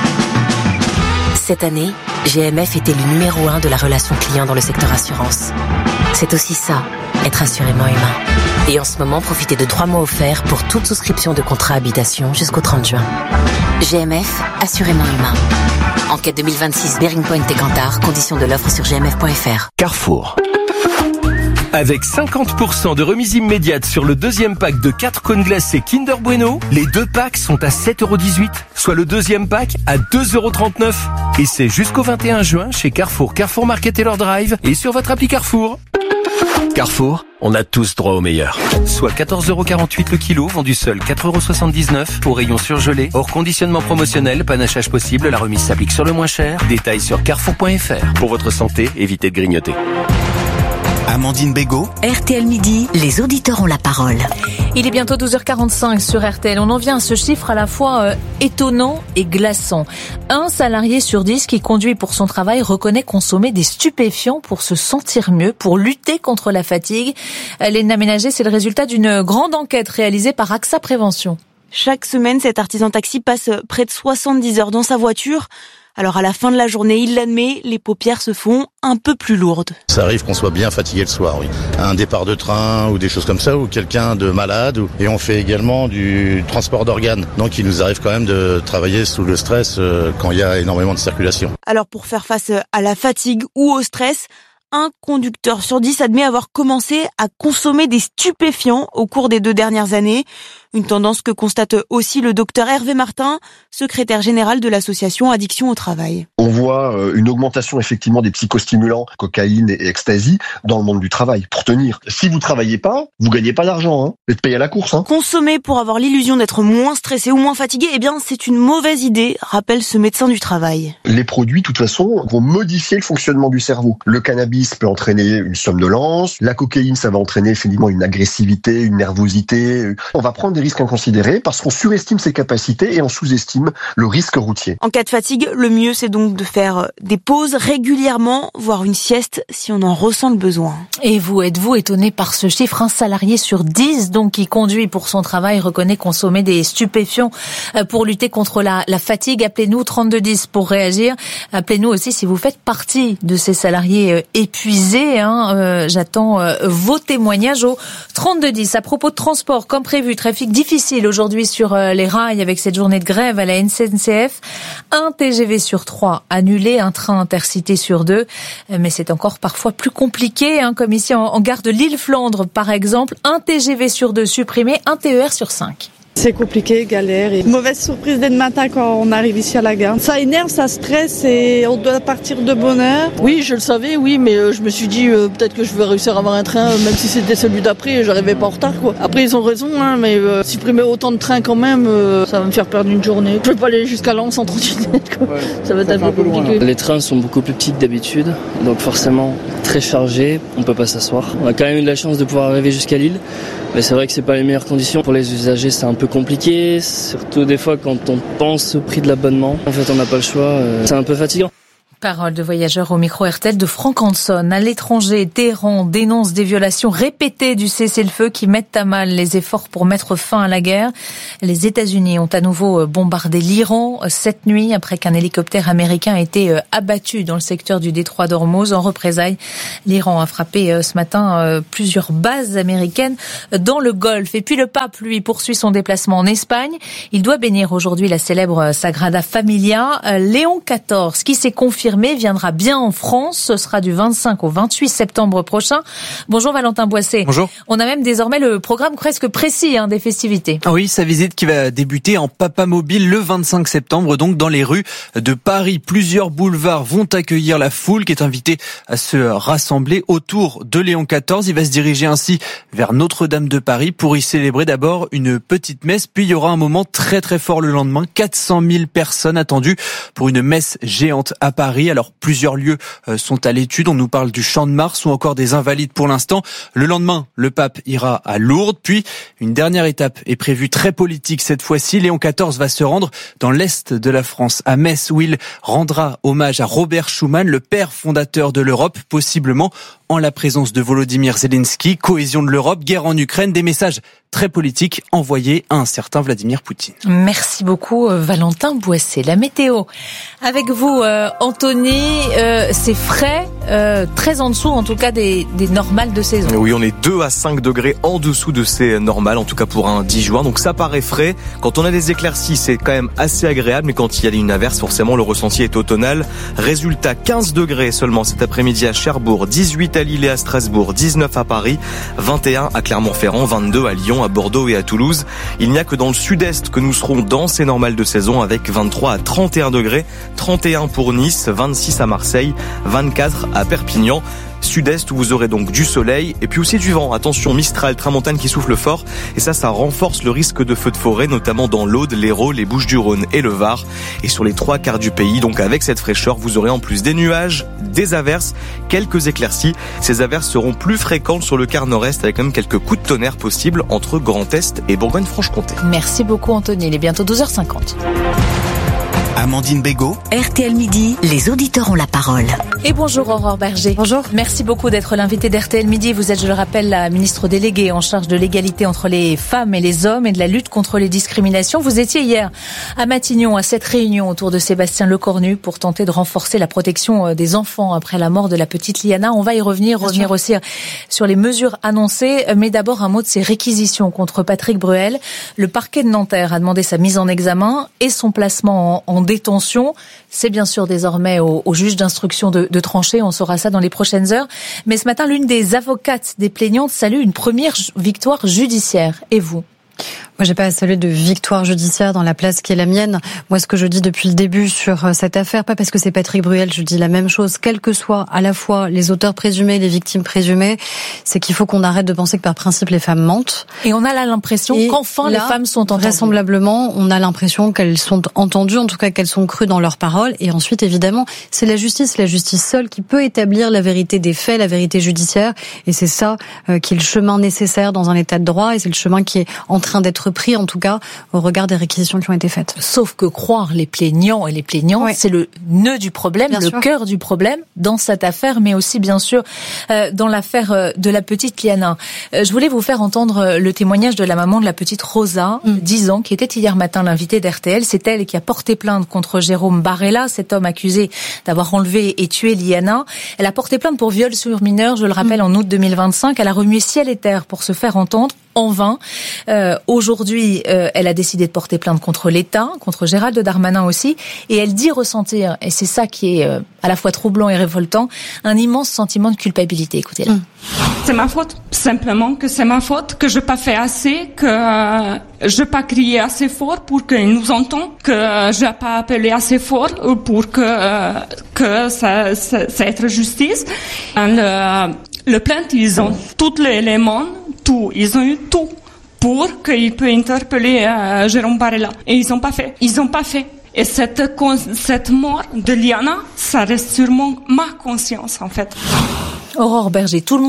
Cette année, G M F était le numéro un de la relation client dans le secteur assurance. C'est aussi ça, être assurément humain. Et en ce moment, profitez de trois mois offerts pour toute souscription de contrat habitation jusqu'au trente juin. G M F, assurément humain. Enquête deux mille vingt-six, Bearing Point et Kantar, conditions de l'offre sur g m f point f r. Carrefour. Avec cinquante pour cent de remise immédiate sur le deuxième pack de quatre cônes glacés Kinder Bueno, les deux packs sont à sept euros dix-huit, soit le deuxième pack à deux euros trente-neuf. Et c'est jusqu'au vingt et un juin chez Carrefour, Carrefour Market et leur Drive et sur votre appli Carrefour. Carrefour, on a tous droit au meilleur. Soit quatorze euros quarante-huit le kilo, vendu seul quatre euros soixante-dix-neuf, au rayon surgelé, hors conditionnement promotionnel, panachage possible, la remise s'applique sur le moins cher. Détails sur carrefour point f r. Pour votre santé, évitez de grignoter. Amandine Bégaud. R T L Midi, les auditeurs ont la parole. Il est bientôt douze heures quarante-cinq sur R T L. On en vient à ce chiffre à la fois euh, étonnant et glaçant. Un salarié sur dix qui conduit pour son travail reconnaît consommer des stupéfiants pour se sentir mieux, pour lutter contre la fatigue. Léna Ménager, c'est le résultat d'une grande enquête réalisée par A X A Prévention. Chaque semaine, cet artisan taxi passe près de soixante-dix heures dans sa voiture. Alors à la fin de la journée, il l'admet, les paupières se font un peu plus lourdes. Ça arrive qu'on soit bien fatigué le soir, oui. Un départ de train ou des choses comme ça, ou quelqu'un de malade. Ou... Et on fait également du transport d'organes. Donc il nous arrive quand même de travailler sous le stress euh, quand il y a énormément de circulation. Alors pour faire face à la fatigue ou au stress, un conducteur sur dix admet avoir commencé à consommer des stupéfiants au cours des deux dernières années. Une tendance que constate aussi le docteur Hervé Martin, secrétaire général de l'association Addiction au Travail. On voit une augmentation effectivement des psychostimulants, cocaïne et ecstasy, dans le monde du travail, pour tenir. Si vous travaillez pas, vous gagnez pas d'argent, hein. Vous êtes payé à la course. Hein. Consommer pour avoir l'illusion d'être moins stressé ou moins fatigué, eh bien c'est une mauvaise idée, rappelle ce médecin du travail. Les produits, de toute façon, vont modifier le fonctionnement du cerveau. Le cannabis peut entraîner une somnolence, la cocaïne, ça va entraîner finalement une agressivité, une nervosité. On va prendre des risques inconsidérés parce qu'on surestime ses capacités et on sous-estime le risque routier. En cas de fatigue, le mieux c'est donc de faire des pauses régulièrement, voire une sieste si on en ressent le besoin. Et vous, êtes-vous étonné par ce chiffre? Un salarié sur dix donc qui conduit pour son travail reconnaît consommer des stupéfiants pour lutter contre la, la fatigue. Appelez-nous trente-deux dix pour réagir. Appelez-nous aussi si vous faites partie de ces salariés épuisés. Hein. Euh, j'attends euh, vos témoignages au trente-deux dix. À propos de transport, comme prévu, trafic difficile aujourd'hui sur les rails avec cette journée de grève à la N C F. Un T G V sur trois annulé, un train intercité sur deux. Mais c'est encore parfois plus compliqué, hein, comme ici en gare de Lille-Flandre par exemple. Un T G V sur deux supprimé, un T E R sur cinq. C'est compliqué, galère et mauvaise surprise dès le matin quand on arrive ici à la gare. Ça énerve, ça stresse et on doit partir de bonne heure. Oui, je le savais, oui, mais euh, je me suis dit euh, peut-être que je vais réussir à avoir un train, euh, même si c'était celui d'après, j'arrivais pas en retard, quoi. Après, ils ont raison, hein, mais euh, supprimer autant de trains quand même, euh, ça va me faire perdre une journée. Je vais pas aller jusqu'à Lens en trottinette, quoi. Ouais, ça va être un peu, un peu compliqué. Loin, les trains sont beaucoup plus petits que d'habitude, donc forcément très chargés, on peut pas s'asseoir. On a quand même eu de la chance de pouvoir arriver jusqu'à Lille, mais c'est vrai que c'est pas les meilleures conditions. Pour les usagers, c'est un peu compliqué, surtout des fois quand on pense au prix de l'abonnement. En fait, on n'a pas le choix, euh, c'est un peu fatigant. Parole de voyageurs au micro R T L de Franck Hanson. À l'étranger, Téhéran dénonce des violations répétées du cessez-le-feu qui mettent à mal les efforts pour mettre fin à la guerre. Les États-Unis ont à nouveau bombardé l'Iran cette nuit après qu'un hélicoptère américain a été abattu dans le secteur du détroit d'Ormuz. En représailles, l'Iran a frappé ce matin plusieurs bases américaines dans le Golfe. Et puis le pape, lui, poursuit son déplacement en Espagne. Il doit bénir aujourd'hui la célèbre Sagrada Familia. Léon quatorze, qui s'est confirmé, viendra bien en France. Ce sera du vingt-cinq au vingt-huit septembre prochain. Bonjour Valentin Boisset. Bonjour. On a même désormais le programme presque précis hein, des festivités. Oui, sa visite qui va débuter en papamobile le vingt-cinq septembre, donc dans les rues de Paris. Plusieurs boulevards vont accueillir la foule qui est invitée à se rassembler autour de Léon quatorze. Il va se diriger ainsi vers Notre-Dame de Paris pour y célébrer d'abord une petite messe. Puis il y aura un moment très très fort le lendemain. quatre cent mille personnes attendues pour une messe géante à Paris. Alors plusieurs lieux sont à l'étude. On nous parle du Champ de Mars ou encore des Invalides pour l'instant. Le lendemain, le pape ira à Lourdes. Puis une dernière étape est prévue, très politique cette fois-ci. Léon quatorze va se rendre dans l'est de la France, à Metz, où il rendra hommage à Robert Schuman, le père fondateur de l'Europe, possiblement en la présence de Volodymyr Zelensky. Cohésion de l'Europe, guerre en Ukraine, des messages très politiques envoyés à un certain Vladimir Poutine. Merci beaucoup Valentin Boisset. La météo avec vous euh, Anthony, euh, c'est frais, euh, très en dessous en tout cas des, des normales de saison. Oui, on est deux à cinq degrés en dessous de ces normales, en tout cas pour un dix juin, donc ça paraît frais. Quand on a des éclaircies, c'est quand même assez agréable, mais quand il y a une averse, forcément le ressenti est automnal. Résultat, quinze degrés seulement cet après-midi à Cherbourg, dix-huit à Lille et à Strasbourg, dix-neuf à Paris, vingt et un à Clermont-Ferrand, vingt-deux à Lyon, à Bordeaux et à Toulouse. Il n'y a que dans le sud-est que nous serons dans ces normales de saison avec vingt-trois à trente et un degrés, trente et un pour Nice, vingt-six à Marseille, vingt-quatre à Perpignan. Sud-est où vous aurez donc du soleil et puis aussi du vent. Attention, Mistral, tramontane qui souffle fort et ça, ça renforce le risque de feux de forêt, notamment dans l'Aude, l'Hérault, les Bouches-du-Rhône et le Var. Et sur les trois quarts du pays, donc avec cette fraîcheur, vous aurez en plus des nuages, des averses, quelques éclaircies. Ces averses seront plus fréquentes sur le quart nord-est avec même quelques coups de tonnerre possibles entre Grand Est et Bourgogne-Franche-Comté. Merci beaucoup Anthony, il est bientôt douze heures cinquante. Amandine Bégaud. R T L Midi, les auditeurs ont la parole. Et bonjour Aurore Berger. Bonjour. Merci beaucoup d'être l'invité d'R T L Midi. Vous êtes, je le rappelle, la ministre déléguée en charge de l'égalité entre les femmes et les hommes et de la lutte contre les discriminations. Vous étiez hier à Matignon à cette réunion autour de Sébastien Lecornu pour tenter de renforcer la protection des enfants après la mort de la petite Liana. On va y revenir, Bien revenir sûr. aussi sur les mesures annoncées. Mais d'abord un mot de ces réquisitions contre Patrick Bruel. Le parquet de Nanterre a demandé sa mise en examen et son placement en, en détention. C'est bien sûr désormais au, au juge d'instruction de, de trancher. On saura ça dans les prochaines heures. Mais ce matin, l'une des avocates des plaignantes salue une première victoire judiciaire. Et vous ? Moi, j'ai pas à saluer de victoire judiciaire dans la place qui est la mienne. Moi, ce que je dis depuis le début sur cette affaire, pas parce que c'est Patrick Bruel, je dis la même chose, quels que soient à la fois les auteurs présumés, les victimes présumées, c'est qu'il faut qu'on arrête de penser que par principe les femmes mentent. Et on a là l'impression Et qu'enfin là, les femmes sont entendues. Vraisemblablement, on a l'impression qu'elles sont entendues, en tout cas qu'elles sont crues dans leurs paroles. Et ensuite, évidemment, c'est la justice, la justice seule qui peut établir la vérité des faits, la vérité judiciaire. Et c'est ça euh, qui est le chemin nécessaire dans un état de droit. Et c'est le chemin qui est en train d'être pris, en tout cas, au regard des réquisitions qui ont été faites. Sauf que croire les plaignants et les plaignantes, oui. c'est le nœud du problème, bien le sûr. cœur du problème dans cette affaire, mais aussi, bien sûr, euh, dans l'affaire euh, de la petite Liana. Euh, je voulais vous faire entendre euh, le témoignage de la maman de la petite Rosa, mm. dix ans, qui était hier matin l'invitée d'R T L. C'est elle qui a porté plainte contre Jérôme Barella, cet homme accusé d'avoir enlevé et tué Liana. Elle a porté plainte pour viol sur mineur, je le rappelle, mm. en août deux mille vingt-cinq. Elle a remué ciel et terre pour se faire entendre. En vain. Euh, aujourd'hui, euh, elle a décidé de porter plainte contre l'État, contre Gérald Darmanin aussi, et elle dit ressentir, et c'est ça qui est euh, à la fois troublant et révoltant, un immense sentiment de culpabilité. Écoutez-la. Mmh. C'est ma faute, simplement que c'est ma faute, que je n'ai pas fait assez, que euh, je n'ai pas crié assez fort pour qu'ils nous entendent, que euh, je n'ai pas appelé assez fort pour que, euh, que ça, ça, ça être justice. Le, le plainte, ils ont tous les éléments, tout, ils ont eu tout pour qu'ils puissent interpeller euh, Jérôme Barella. Et ils n'ont pas fait. Ils n'ont pas fait. Et cette, cette mort de Liana, ça reste sûrement ma conscience, en fait. Aurore Berger, tout le monde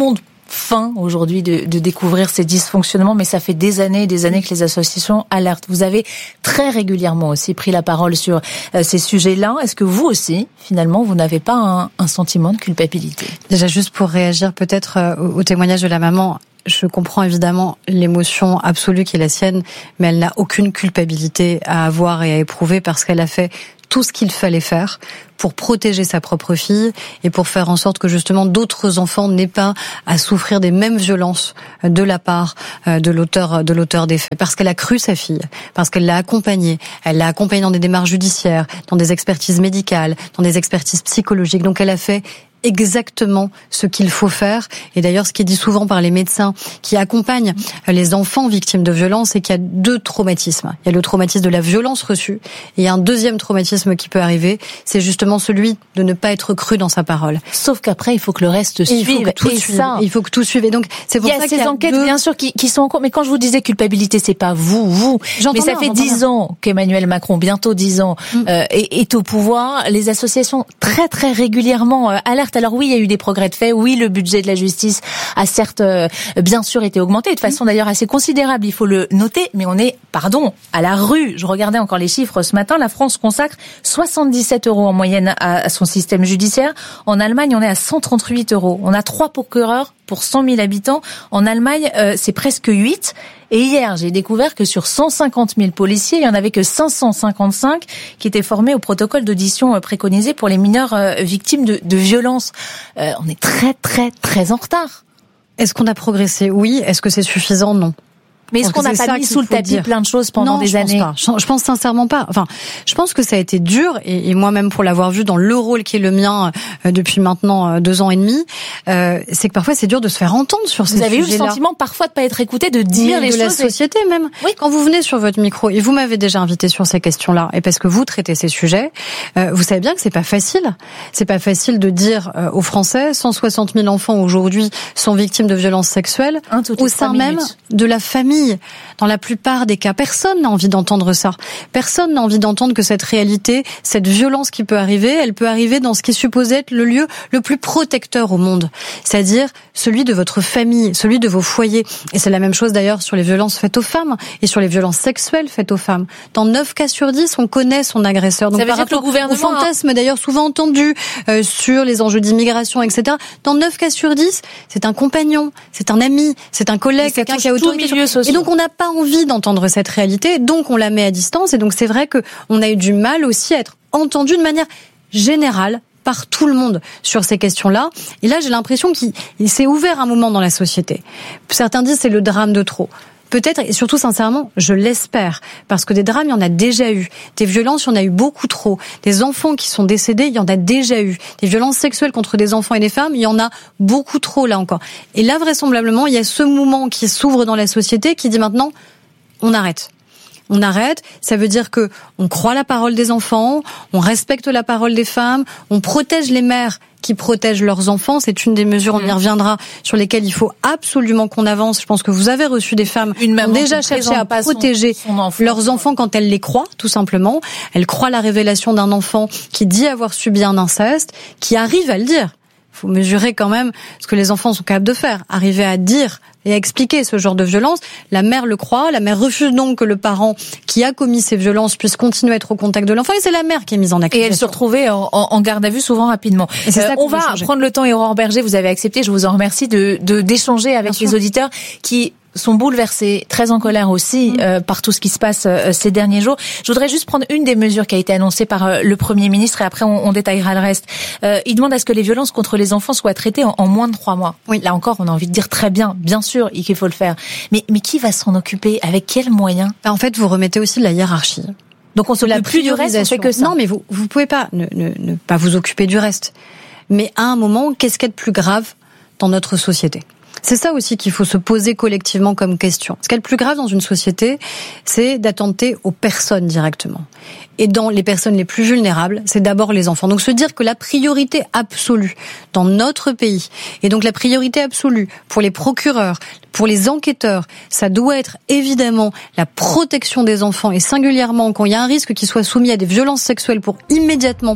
fin aujourd'hui de, de découvrir ces dysfonctionnements, mais ça fait des années et des années que les associations alertent. Vous avez très régulièrement aussi pris la parole sur euh, ces sujets-là. Est-ce que vous aussi, finalement, vous n'avez pas un, un sentiment de culpabilité? Déjà, juste pour réagir peut-être euh, au, au témoignage de la maman, je comprends évidemment l'émotion absolue qui est la sienne, mais elle n'a aucune culpabilité à avoir et à éprouver parce qu'elle a fait tout ce qu'il fallait faire pour protéger sa propre fille et pour faire en sorte que justement d'autres enfants n'aient pas à souffrir des mêmes violences de la part de l'auteur de l'auteur des faits. Parce qu'elle a cru sa fille, parce qu'elle l'a accompagnée, elle l'a accompagnée dans des démarches judiciaires, dans des expertises médicales, dans des expertises psychologiques. Donc elle a fait exactement ce qu'il faut faire. Et d'ailleurs, ce qui est dit souvent par les médecins qui accompagnent les enfants victimes de violences, c'est qu'il y a deux traumatismes. Il y a le traumatisme de la violence reçue et il y a un deuxième traumatisme qui peut arriver, c'est justement celui de ne pas être cru dans sa parole. Sauf qu'après, il faut que le reste suive. Il faut que tout et suive. Ça, il faut que tout suive. Et donc, c'est pour il y a ça ces qu'il y a enquêtes, deux... bien sûr, qui, qui sont en cours. Mais quand je vous disais culpabilité, c'est pas vous, vous. J'entends mais ça bien, fait j'entends dix bien. ans qu'Emmanuel Macron, bientôt dix ans, mm. euh, est, est au pouvoir. Les associations très, très régulièrement euh, alertent. Alors oui, il y a eu des progrès de fait. Oui, le budget de la justice a certes, euh, bien sûr, été augmenté, de façon d'ailleurs assez considérable, il faut le noter, mais on est, pardon, à la rue. Je regardais encore les chiffres ce matin, la France consacre soixante-dix-sept euros en moyenne à, à son système judiciaire. En Allemagne, on est à cent trente-huit euros. On a trois procureurs pour cent mille habitants. En Allemagne, euh, c'est presque huit. Et hier, j'ai découvert que sur cent cinquante mille policiers, il n'y en avait que cinq cent cinquante-cinq qui étaient formés au protocole d'audition préconisé pour les mineurs euh, victimes de, de violences. Euh, on est très, très, très en retard. Est-ce qu'on a progressé? Oui. Est-ce que c'est suffisant? Non. Mais est-ce qu'on n'a pas mis sous le tapis plein de choses pendant non, des je années? pense pas. Je pense sincèrement pas. Enfin, je pense que ça a été dur, et, et moi-même pour l'avoir vu dans le rôle qui est le mien euh, depuis maintenant euh, deux ans et demi, euh, c'est que parfois c'est dur de se faire entendre sur ces sujets-là. Vous avez sujets-là. eu le sentiment parfois de pas être écouté, de dire Mais les de choses la société et... même. Oui. Quand vous venez sur votre micro et vous m'avez déjà invité sur ces questions-là, et parce que vous traitez ces sujets, euh, vous savez bien que c'est pas facile. C'est pas facile de dire euh, aux Français, cent soixante mille enfants aujourd'hui sont victimes de violences sexuelles au sein même de la famille. Dans la plupart des cas, personne n'a envie d'entendre ça. Personne n'a envie d'entendre que cette réalité, cette violence qui peut arriver, elle peut arriver dans ce qui est supposé être le lieu le plus protecteur au monde. C'est-à-dire celui de votre famille, celui de vos foyers. Et c'est la même chose d'ailleurs sur les violences faites aux femmes et sur les violences sexuelles faites aux femmes. Dans neuf cas sur dix, on connaît son agresseur. Donc ça veut par dire que le gouvernement au fantasme d'ailleurs souvent entendu euh, sur les enjeux d'immigration, et cetera. Dans neuf cas sur dix, c'est un compagnon, c'est un ami, c'est un collègue, quelqu'un qui a autorité. Et donc on n'a pas envie d'entendre cette réalité, donc on la met à distance, et donc c'est vrai que on a eu du mal aussi à être entendu de manière générale par tout le monde sur ces questions-là. Et là, j'ai l'impression qu'il s'est ouvert un moment dans la société. Certains disent c'est le drame de trop. Peut-être, et surtout sincèrement, je l'espère, parce que des drames, il y en a déjà eu. Des violences, il y en a eu beaucoup trop. Des enfants qui sont décédés, il y en a déjà eu. Des violences sexuelles contre des enfants et des femmes, il y en a beaucoup trop, là encore. Et là, vraisemblablement, il y a ce mouvement qui s'ouvre dans la société qui dit maintenant, on arrête. On arrête, ça veut dire que on croit la parole des enfants, on respecte la parole des femmes, on protège les mères qui protègent leurs enfants. C'est une des mesures, on y reviendra, sur lesquelles il faut absolument qu'on avance. Je pense que vous avez reçu des femmes qui ont déjà cherché à protéger son, son enfant. leurs enfants quand elles les croient, tout simplement. Elles croient la révélation d'un enfant qui dit avoir subi un inceste, qui arrive à le dire. Il faut mesurer quand même ce que les enfants sont capables de faire. Arriver à dire et à expliquer ce genre de violence. La mère le croit, la mère refuse donc que le parent qui a commis ces violences puisse continuer à être au contact de l'enfant, et c'est la mère qui est mise en accusation. Et elle se retrouvait en, en garde à vue souvent rapidement. Et c'est euh, ça on va changer. prendre le temps, et Aurore Berger, vous avez accepté, je vous en remercie, de, de d'échanger avec Bien les sûr. auditeurs qui sont bouleversés, très en colère aussi mmh. euh, par tout ce qui se passe euh, ces derniers jours. Je voudrais juste prendre une des mesures qui a été annoncée par euh, le Premier ministre, et après on, on détaillera le reste. Euh, il demande à ce que les violences contre les enfants soient traitées en, en moins de trois mois. Oui. Là encore, on a envie de dire très bien, bien sûr, qu'il faut le faire. Mais, mais qui va s'en occuper? Avec quels moyens? En fait, vous remettez aussi de la hiérarchie. Donc on se la plus du reste, on fait que ça. Non, mais vous vous pouvez pas ne, ne, ne pas vous occuper du reste. Mais à un moment, qu'est-ce qu'il y a de plus grave dans notre société? C'est ça aussi qu'il faut se poser collectivement comme question. Ce qui est le plus grave dans une société, c'est d'attenter aux personnes directement. Et dans les personnes les plus vulnérables, c'est d'abord les enfants. Donc se dire que la priorité absolue dans notre pays, et donc la priorité absolue pour les procureurs, pour les enquêteurs, ça doit être évidemment la protection des enfants, et singulièrement quand il y a un risque qu'ils soient soumis à des violences sexuelles, pour immédiatement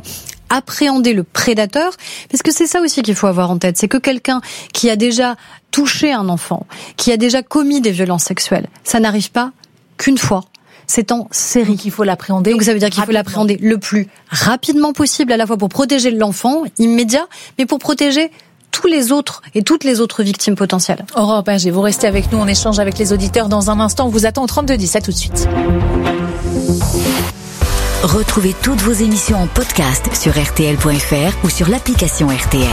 appréhender le prédateur, parce que c'est ça aussi qu'il faut avoir en tête, c'est que quelqu'un qui a déjà touché un enfant, qui a déjà commis des violences sexuelles, ça n'arrive pas qu'une fois. C'est en série. Donc il faut l'appréhender. Donc ça veut dire qu'il rapidement. faut l'appréhender le plus rapidement possible, à la fois pour protéger l'enfant immédiat, mais pour protéger tous les autres et toutes les autres victimes potentielles. Aurore Berger, vous restez avec nous, on échange avec les auditeurs dans un instant. On vous attend au trente-deux dix, à tout de suite. Retrouvez toutes vos émissions en podcast sur R T L point F R ou sur l'application R T L.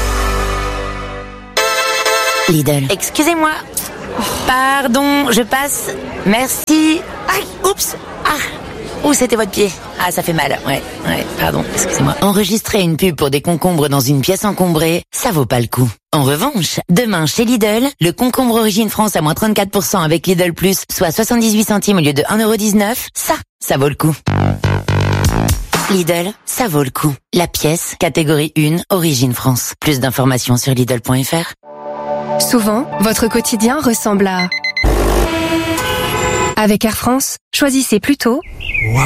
Lidl. Excusez-moi. Pardon, je passe. Merci. Aïe, oups. Ah. Où c'était votre pied? Ah, ça fait mal. Ouais, ouais, pardon, excusez-moi. Enregistrer une pub pour des concombres dans une pièce encombrée, ça vaut pas le coup. En revanche, demain chez Lidl, le concombre Origine France à moins trente-quatre pour cent avec Lidl Plus, soit soixante-dix-huit centimes au lieu de un euro dix-neuf, ça, ça vaut le coup. Lidl, ça vaut le coup. La pièce, catégorie un, Origine France. Plus d'informations sur Lidl point F R. Souvent, votre quotidien ressemble à... Avec Air France, choisissez plutôt... Wow.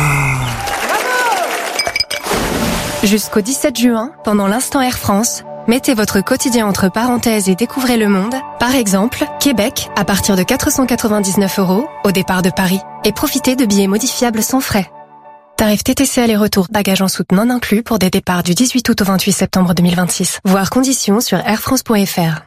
Jusqu'au dix-sept juin, pendant l'instant Air France, mettez votre quotidien entre parenthèses et découvrez le monde. Par exemple, Québec, à partir de quatre cent quatre-vingt-dix-neuf euros, au départ de Paris. Et profitez de billets modifiables sans frais. Tarif T T C aller-retour, bagages en soute non inclus pour des départs du dix-huit août au vingt-huit septembre deux mille vingt-six. Voir conditions sur air france point F R.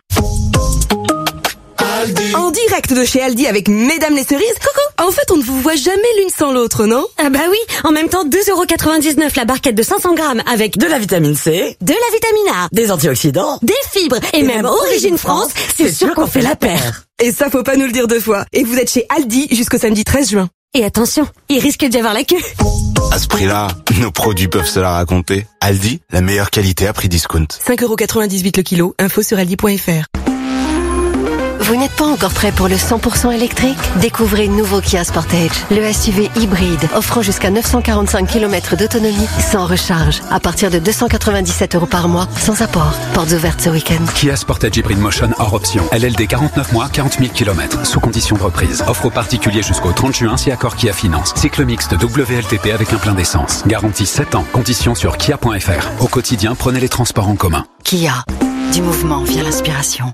En direct de chez Aldi avec Mesdames les cerises. Coucou. En fait, on ne vous voit jamais l'une sans l'autre, non? Ah bah oui. En même temps, deux euros quatre-vingt-dix-neuf la barquette de cinq cents grammes avec de la vitamine C, de la vitamine A, des antioxydants, des fibres et, et même Origine France. C'est sûr qu'on fait la paire. Et ça, faut pas nous le dire deux fois. Et vous êtes chez Aldi jusqu'au samedi treize juin. Et attention, il risque d'y avoir la queue. À ce prix-là, nos produits peuvent se la raconter. Aldi, la meilleure qualité à prix discount. cinq euros quatre-vingt-dix-huit le kilo. Info sur aldi point F R. Vous n'êtes pas encore prêt pour le cent pour cent électrique? Découvrez le nouveau Kia Sportage, le S U V hybride offrant jusqu'à neuf cent quarante-cinq kilomètres d'autonomie sans recharge, à partir de deux cent quatre-vingt-dix-sept euros par mois, sans apport. Portes ouvertes ce week-end. Kia Sportage Hybrid Motion hors option. L L D quarante-neuf mois, quarante mille kilomètres, sous condition de reprise. Offre aux particuliers jusqu'au trente juin si accord Kia Finance. Cycle mixte W L T P avec un plein d'essence. Garantie sept ans. Conditions sur kia point F R. Au quotidien, prenez les transports en commun. Kia. Du mouvement vient l'inspiration.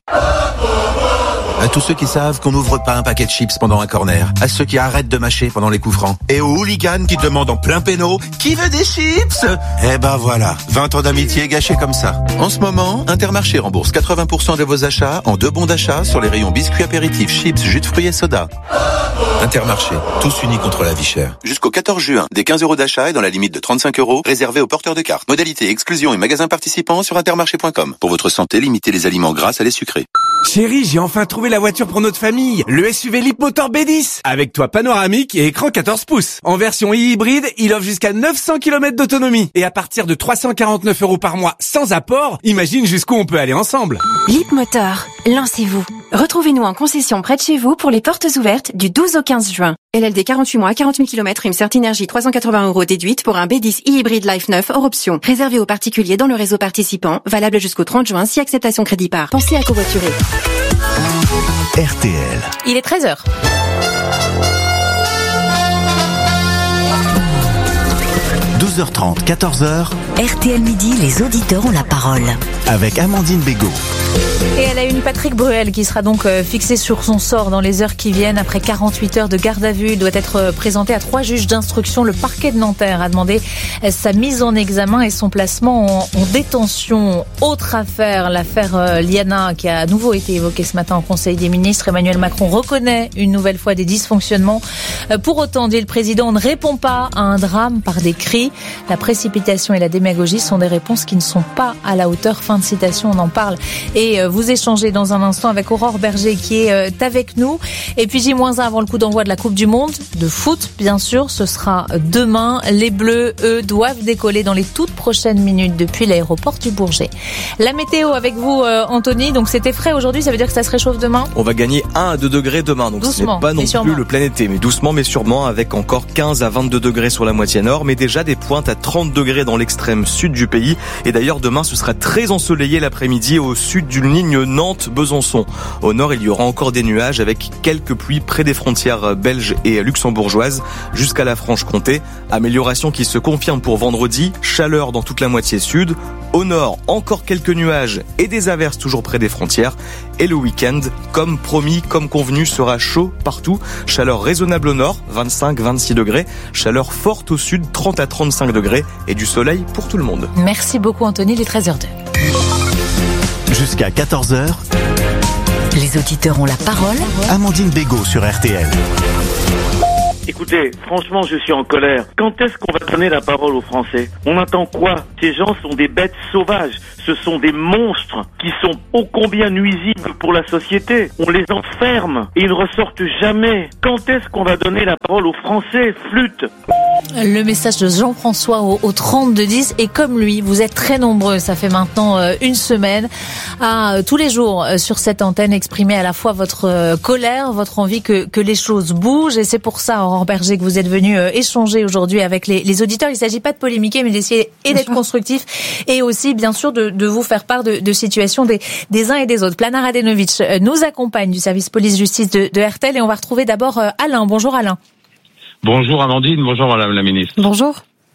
À tous ceux qui savent qu'on n'ouvre pas un paquet de chips pendant un corner. À ceux qui arrêtent de mâcher pendant les coups francs. Et aux hooligans qui demandent en plein péno « Qui veut des chips ?» Eh ben voilà, vingt ans d'amitié gâchés comme ça. En ce moment, Intermarché rembourse quatre-vingts pour cent de vos achats en deux bons d'achat sur les rayons biscuits apéritifs, chips, jus de fruits et soda. Intermarché, tous unis contre la vie chère. Jusqu'au quatorze juin, des quinze euros d'achat et dans la limite de trente-cinq euros, réservés aux porteurs de cartes. Modalité, exclusion et magasins participants sur intermarché point com. Pour votre santé, limitez les aliments gras à les sucrés. Chérie, j'ai enfin trouvé la voiture pour notre famille. Le S U V Leapmotor B dix. Avec toit panoramique et écran quatorze pouces. En version hybride, il offre jusqu'à neuf cents kilomètres d'autonomie. Et à partir de trois cent quarante-neuf euros par mois, sans apport, imagine jusqu'où on peut aller ensemble. Leapmotor, lancez-vous. Retrouvez-nous en concession près de chez vous pour les portes ouvertes du douze au quinze juin. L L D quarante-huit mois, quarante mille kilomètres, Imsert Énergie trois cent quatre-vingts euros déduite pour un B dix e-hybride Life neuf hors option. Réservé aux particuliers dans le réseau participant, valable jusqu'au trente juin si acceptation crédit par. Pensez à covoiturer. R T L. Il est treize heures. douze heures trente, quatorze heures. R T L Midi, les auditeurs ont la parole. Avec Amandine Bégaud. Et elle a une Patrick Bruel qui sera donc fixé sur son sort dans les heures qui viennent. Après quarante-huit heures de garde à vue, il doit être présenté à trois juges d'instruction. Le parquet de Nanterre a demandé sa mise en examen et son placement en, en détention. Autre affaire, l'affaire Liana qui a à nouveau été évoquée ce matin au Conseil des ministres. Emmanuel Macron reconnaît une nouvelle fois des dysfonctionnements. Pour autant, dit le président, on ne répond pas à un drame par des cris. La précipitation et la démagogie sont des réponses qui ne sont pas à la hauteur. Fin de citation, on en parle. Et vous échangez dans un instant avec Aurore Berger qui est avec nous. Et puis J un avant le coup d'envoi de la Coupe du Monde de foot, bien sûr. Ce sera demain. Les Bleus, eux, doivent décoller dans les toutes prochaines minutes depuis l'aéroport du Bourget. La météo avec vous, Anthony. Donc c'était frais aujourd'hui, ça veut dire que ça se réchauffe demain? On va gagner un à deux degrés demain. Donc doucement, ce n'est pas non plus le plein été, mais doucement mais sûrement, avec encore quinze à vingt-deux degrés sur la moitié nord, mais déjà des pointes à trente degrés dans l'extrême sud du pays. Et d'ailleurs demain ce sera très ensoleillé l'après-midi au sud d'une ligne ligne Nantes-Besançon. Au nord, il y aura encore des nuages avec quelques pluies près des frontières belges et luxembourgeoises jusqu'à la Franche-Comté. Amélioration qui se confirme pour vendredi. Chaleur dans toute la moitié sud. Au nord, encore quelques nuages et des averses toujours près des frontières. Et le week-end, comme promis, comme convenu, sera chaud partout. Chaleur raisonnable au nord, vingt-cinq à vingt-six degrés. Chaleur forte au sud, trente à trente-cinq degrés. Et du soleil pour tout le monde. Merci beaucoup Anthony, il est treize heures deux. Jusqu'à quatorze heures. Les auditeurs ont la parole. Amandine Bégaud sur R T L. Écoutez, franchement, je suis en colère. Quand est-ce qu'on va donner la parole aux Français ? On attend quoi ? Ces gens sont des bêtes sauvages. Ce sont des monstres qui sont ô combien nuisibles pour la société. On les enferme et ils ne ressortent jamais. Quand est-ce qu'on va donner la parole aux Français ? Flûte ! Le message de Jean-François au, au trente-deux dix, et comme lui, vous êtes très nombreux, ça fait maintenant euh, une semaine, à euh, tous les jours euh, sur cette antenne exprimer à la fois votre euh, colère, votre envie que, que les choses bougent, et c'est pour ça, Aurore Berger, que vous êtes venu euh, échanger aujourd'hui avec les, les auditeurs. Il ne s'agit pas de polémiquer, mais d'essayer et d'être constructif, et aussi, bien sûr, de, de vous faire part de, de situations des, des uns et des autres. Plana Radenovic euh, nous accompagne du service police-justice de, de R T L, et on va retrouver d'abord euh, Alain. Bonjour Alain. Bonjour Amandine, bonjour Madame la Ministre. Bonjour.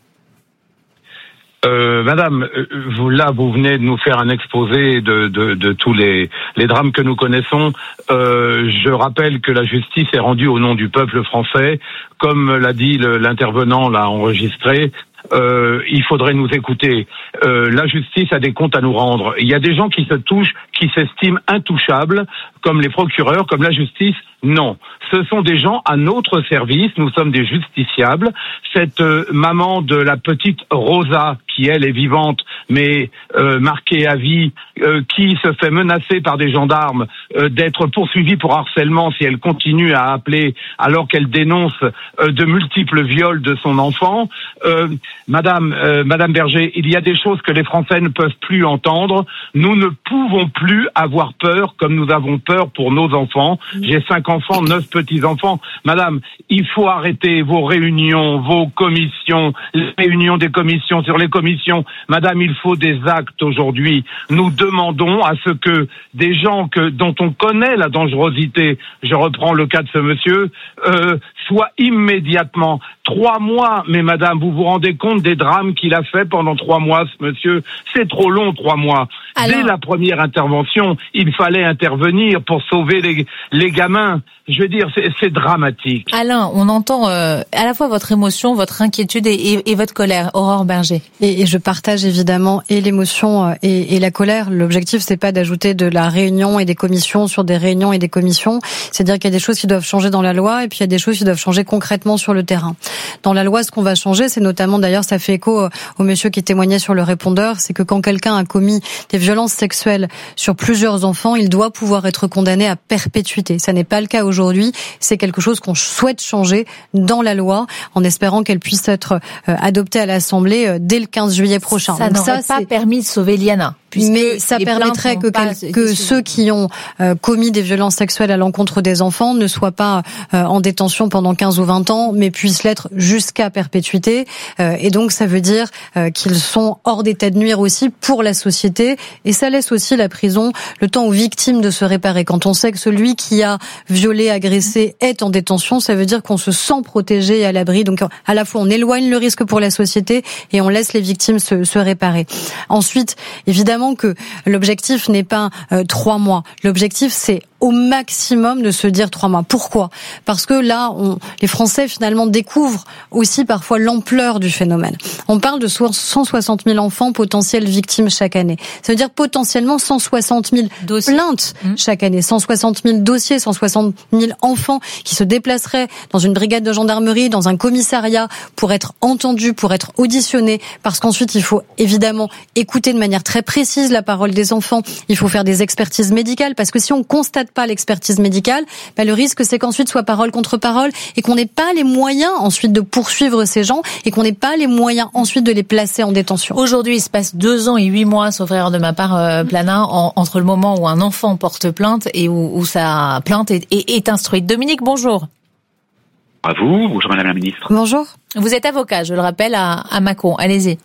Euh, Madame, vous là, vous venez de nous faire un exposé de, de, de tous les, les drames que nous connaissons. Euh, je rappelle que la justice est rendue au nom du peuple français. Comme l'a dit le, l'intervenant, l'a enregistré, euh, il faudrait nous écouter. Euh, la justice a des comptes à nous rendre. Il y a des gens qui se touchent, qui s'estiment intouchables, comme les procureurs, comme la justice. Non, ce sont des gens à notre service, nous sommes des justiciables. Cette euh, maman de la petite Rosa, qui elle est vivante, mais euh, marquée à vie, euh, qui se fait menacer par des gendarmes euh, d'être poursuivie pour harcèlement si elle continue à appeler alors qu'elle dénonce euh, de multiples viols de son enfant. Euh, Madame, euh, Madame Berger, il y a des choses que les Français ne peuvent plus entendre. Nous ne pouvons plus avoir peur comme nous avons peur pour nos enfants. J'ai cinq enfants, neuf petits-enfants. Madame, il faut arrêter vos réunions, vos commissions, les réunions des commissions sur les commissions. Madame, il faut des actes aujourd'hui. Nous demandons à ce que des gens que, dont on connaît la dangerosité, je reprends le cas de ce monsieur, euh, soient immédiatement, trois mois, mais madame, vous vous rendez compte des drames qu'il a fait pendant trois mois, ce monsieur? C'est trop long, trois mois. Alors... Dès la première intervention, il fallait intervenir pour sauver les, les gamins. Je veux dire, c'est, c'est dramatique. Alain, on entend euh, à la fois votre émotion, votre inquiétude et, et, et votre colère. Aurore Berger. Et, et je partage évidemment et l'émotion et, et la colère. L'objectif, c'est pas d'ajouter de la réunion et des commissions sur des réunions et des commissions. C'est-à-dire qu'il y a des choses qui doivent changer dans la loi et puis il y a des choses qui doivent changer concrètement sur le terrain. Dans la loi, ce qu'on va changer, c'est notamment, d'ailleurs, ça fait écho au monsieur qui témoignait sur le répondeur, c'est que quand quelqu'un a commis des violences sexuelles sur plusieurs enfants, il doit pouvoir être condamné à perpétuité. Ça n'est pas le cas aujourd'hui. C'est quelque chose qu'on souhaite changer dans la loi, en espérant qu'elle puisse être adoptée à l'Assemblée dès le quinze juillet prochain. Ça Donc n'aurait ça, pas c'est... permis de sauver Liana. Mais ça permettrait que, quel, que ceux qui ont euh, commis des violences sexuelles à l'encontre des enfants ne soient pas euh, en détention pendant quinze ou vingt ans, mais puissent l'être jusqu'à perpétuité. Euh, et donc ça veut dire euh, qu'ils sont hors d'état de nuire aussi pour la société. Et ça laisse aussi la prison le temps aux victimes de se réparer. Quand on sait que celui qui a violé, agressé est en détention, ça veut dire qu'on se sent protégé et à l'abri. Donc à la fois on éloigne le risque pour la société et on laisse les victimes se, se réparer. Ensuite, évidemment, que l'objectif n'est pas euh, trois mois. L'objectif, c'est au maximum de se dire trois mois. Pourquoi ? Parce que là, on, les Français finalement découvrent aussi parfois l'ampleur du phénomène. On parle de cent soixante mille enfants potentiels victimes chaque année. Ça veut dire potentiellement cent soixante mille dossiers. Plaintes mmh. chaque année, cent soixante mille dossiers, cent soixante mille enfants qui se déplaceraient dans une brigade de gendarmerie, dans un commissariat pour être entendus, pour être auditionnés. Parce qu'ensuite, il faut évidemment écouter de manière très précise la parole des enfants. Il faut faire des expertises médicales parce que si on constate pas l'expertise médicale, bah le risque c'est qu'ensuite soit parole contre parole et qu'on n'ait pas les moyens ensuite de poursuivre ces gens et qu'on n'ait pas les moyens ensuite de les placer en détention. Aujourd'hui, il se passe deux ans et huit mois, sauf erreur de ma part, euh, Plana, en, entre le moment où un enfant porte plainte et où, où sa plainte est, est, est instruite. Dominique, bonjour. À vous, bonjour Madame la Ministre. Bonjour. Vous êtes avocat, je le rappelle, à, à Mâcon. Allez-y.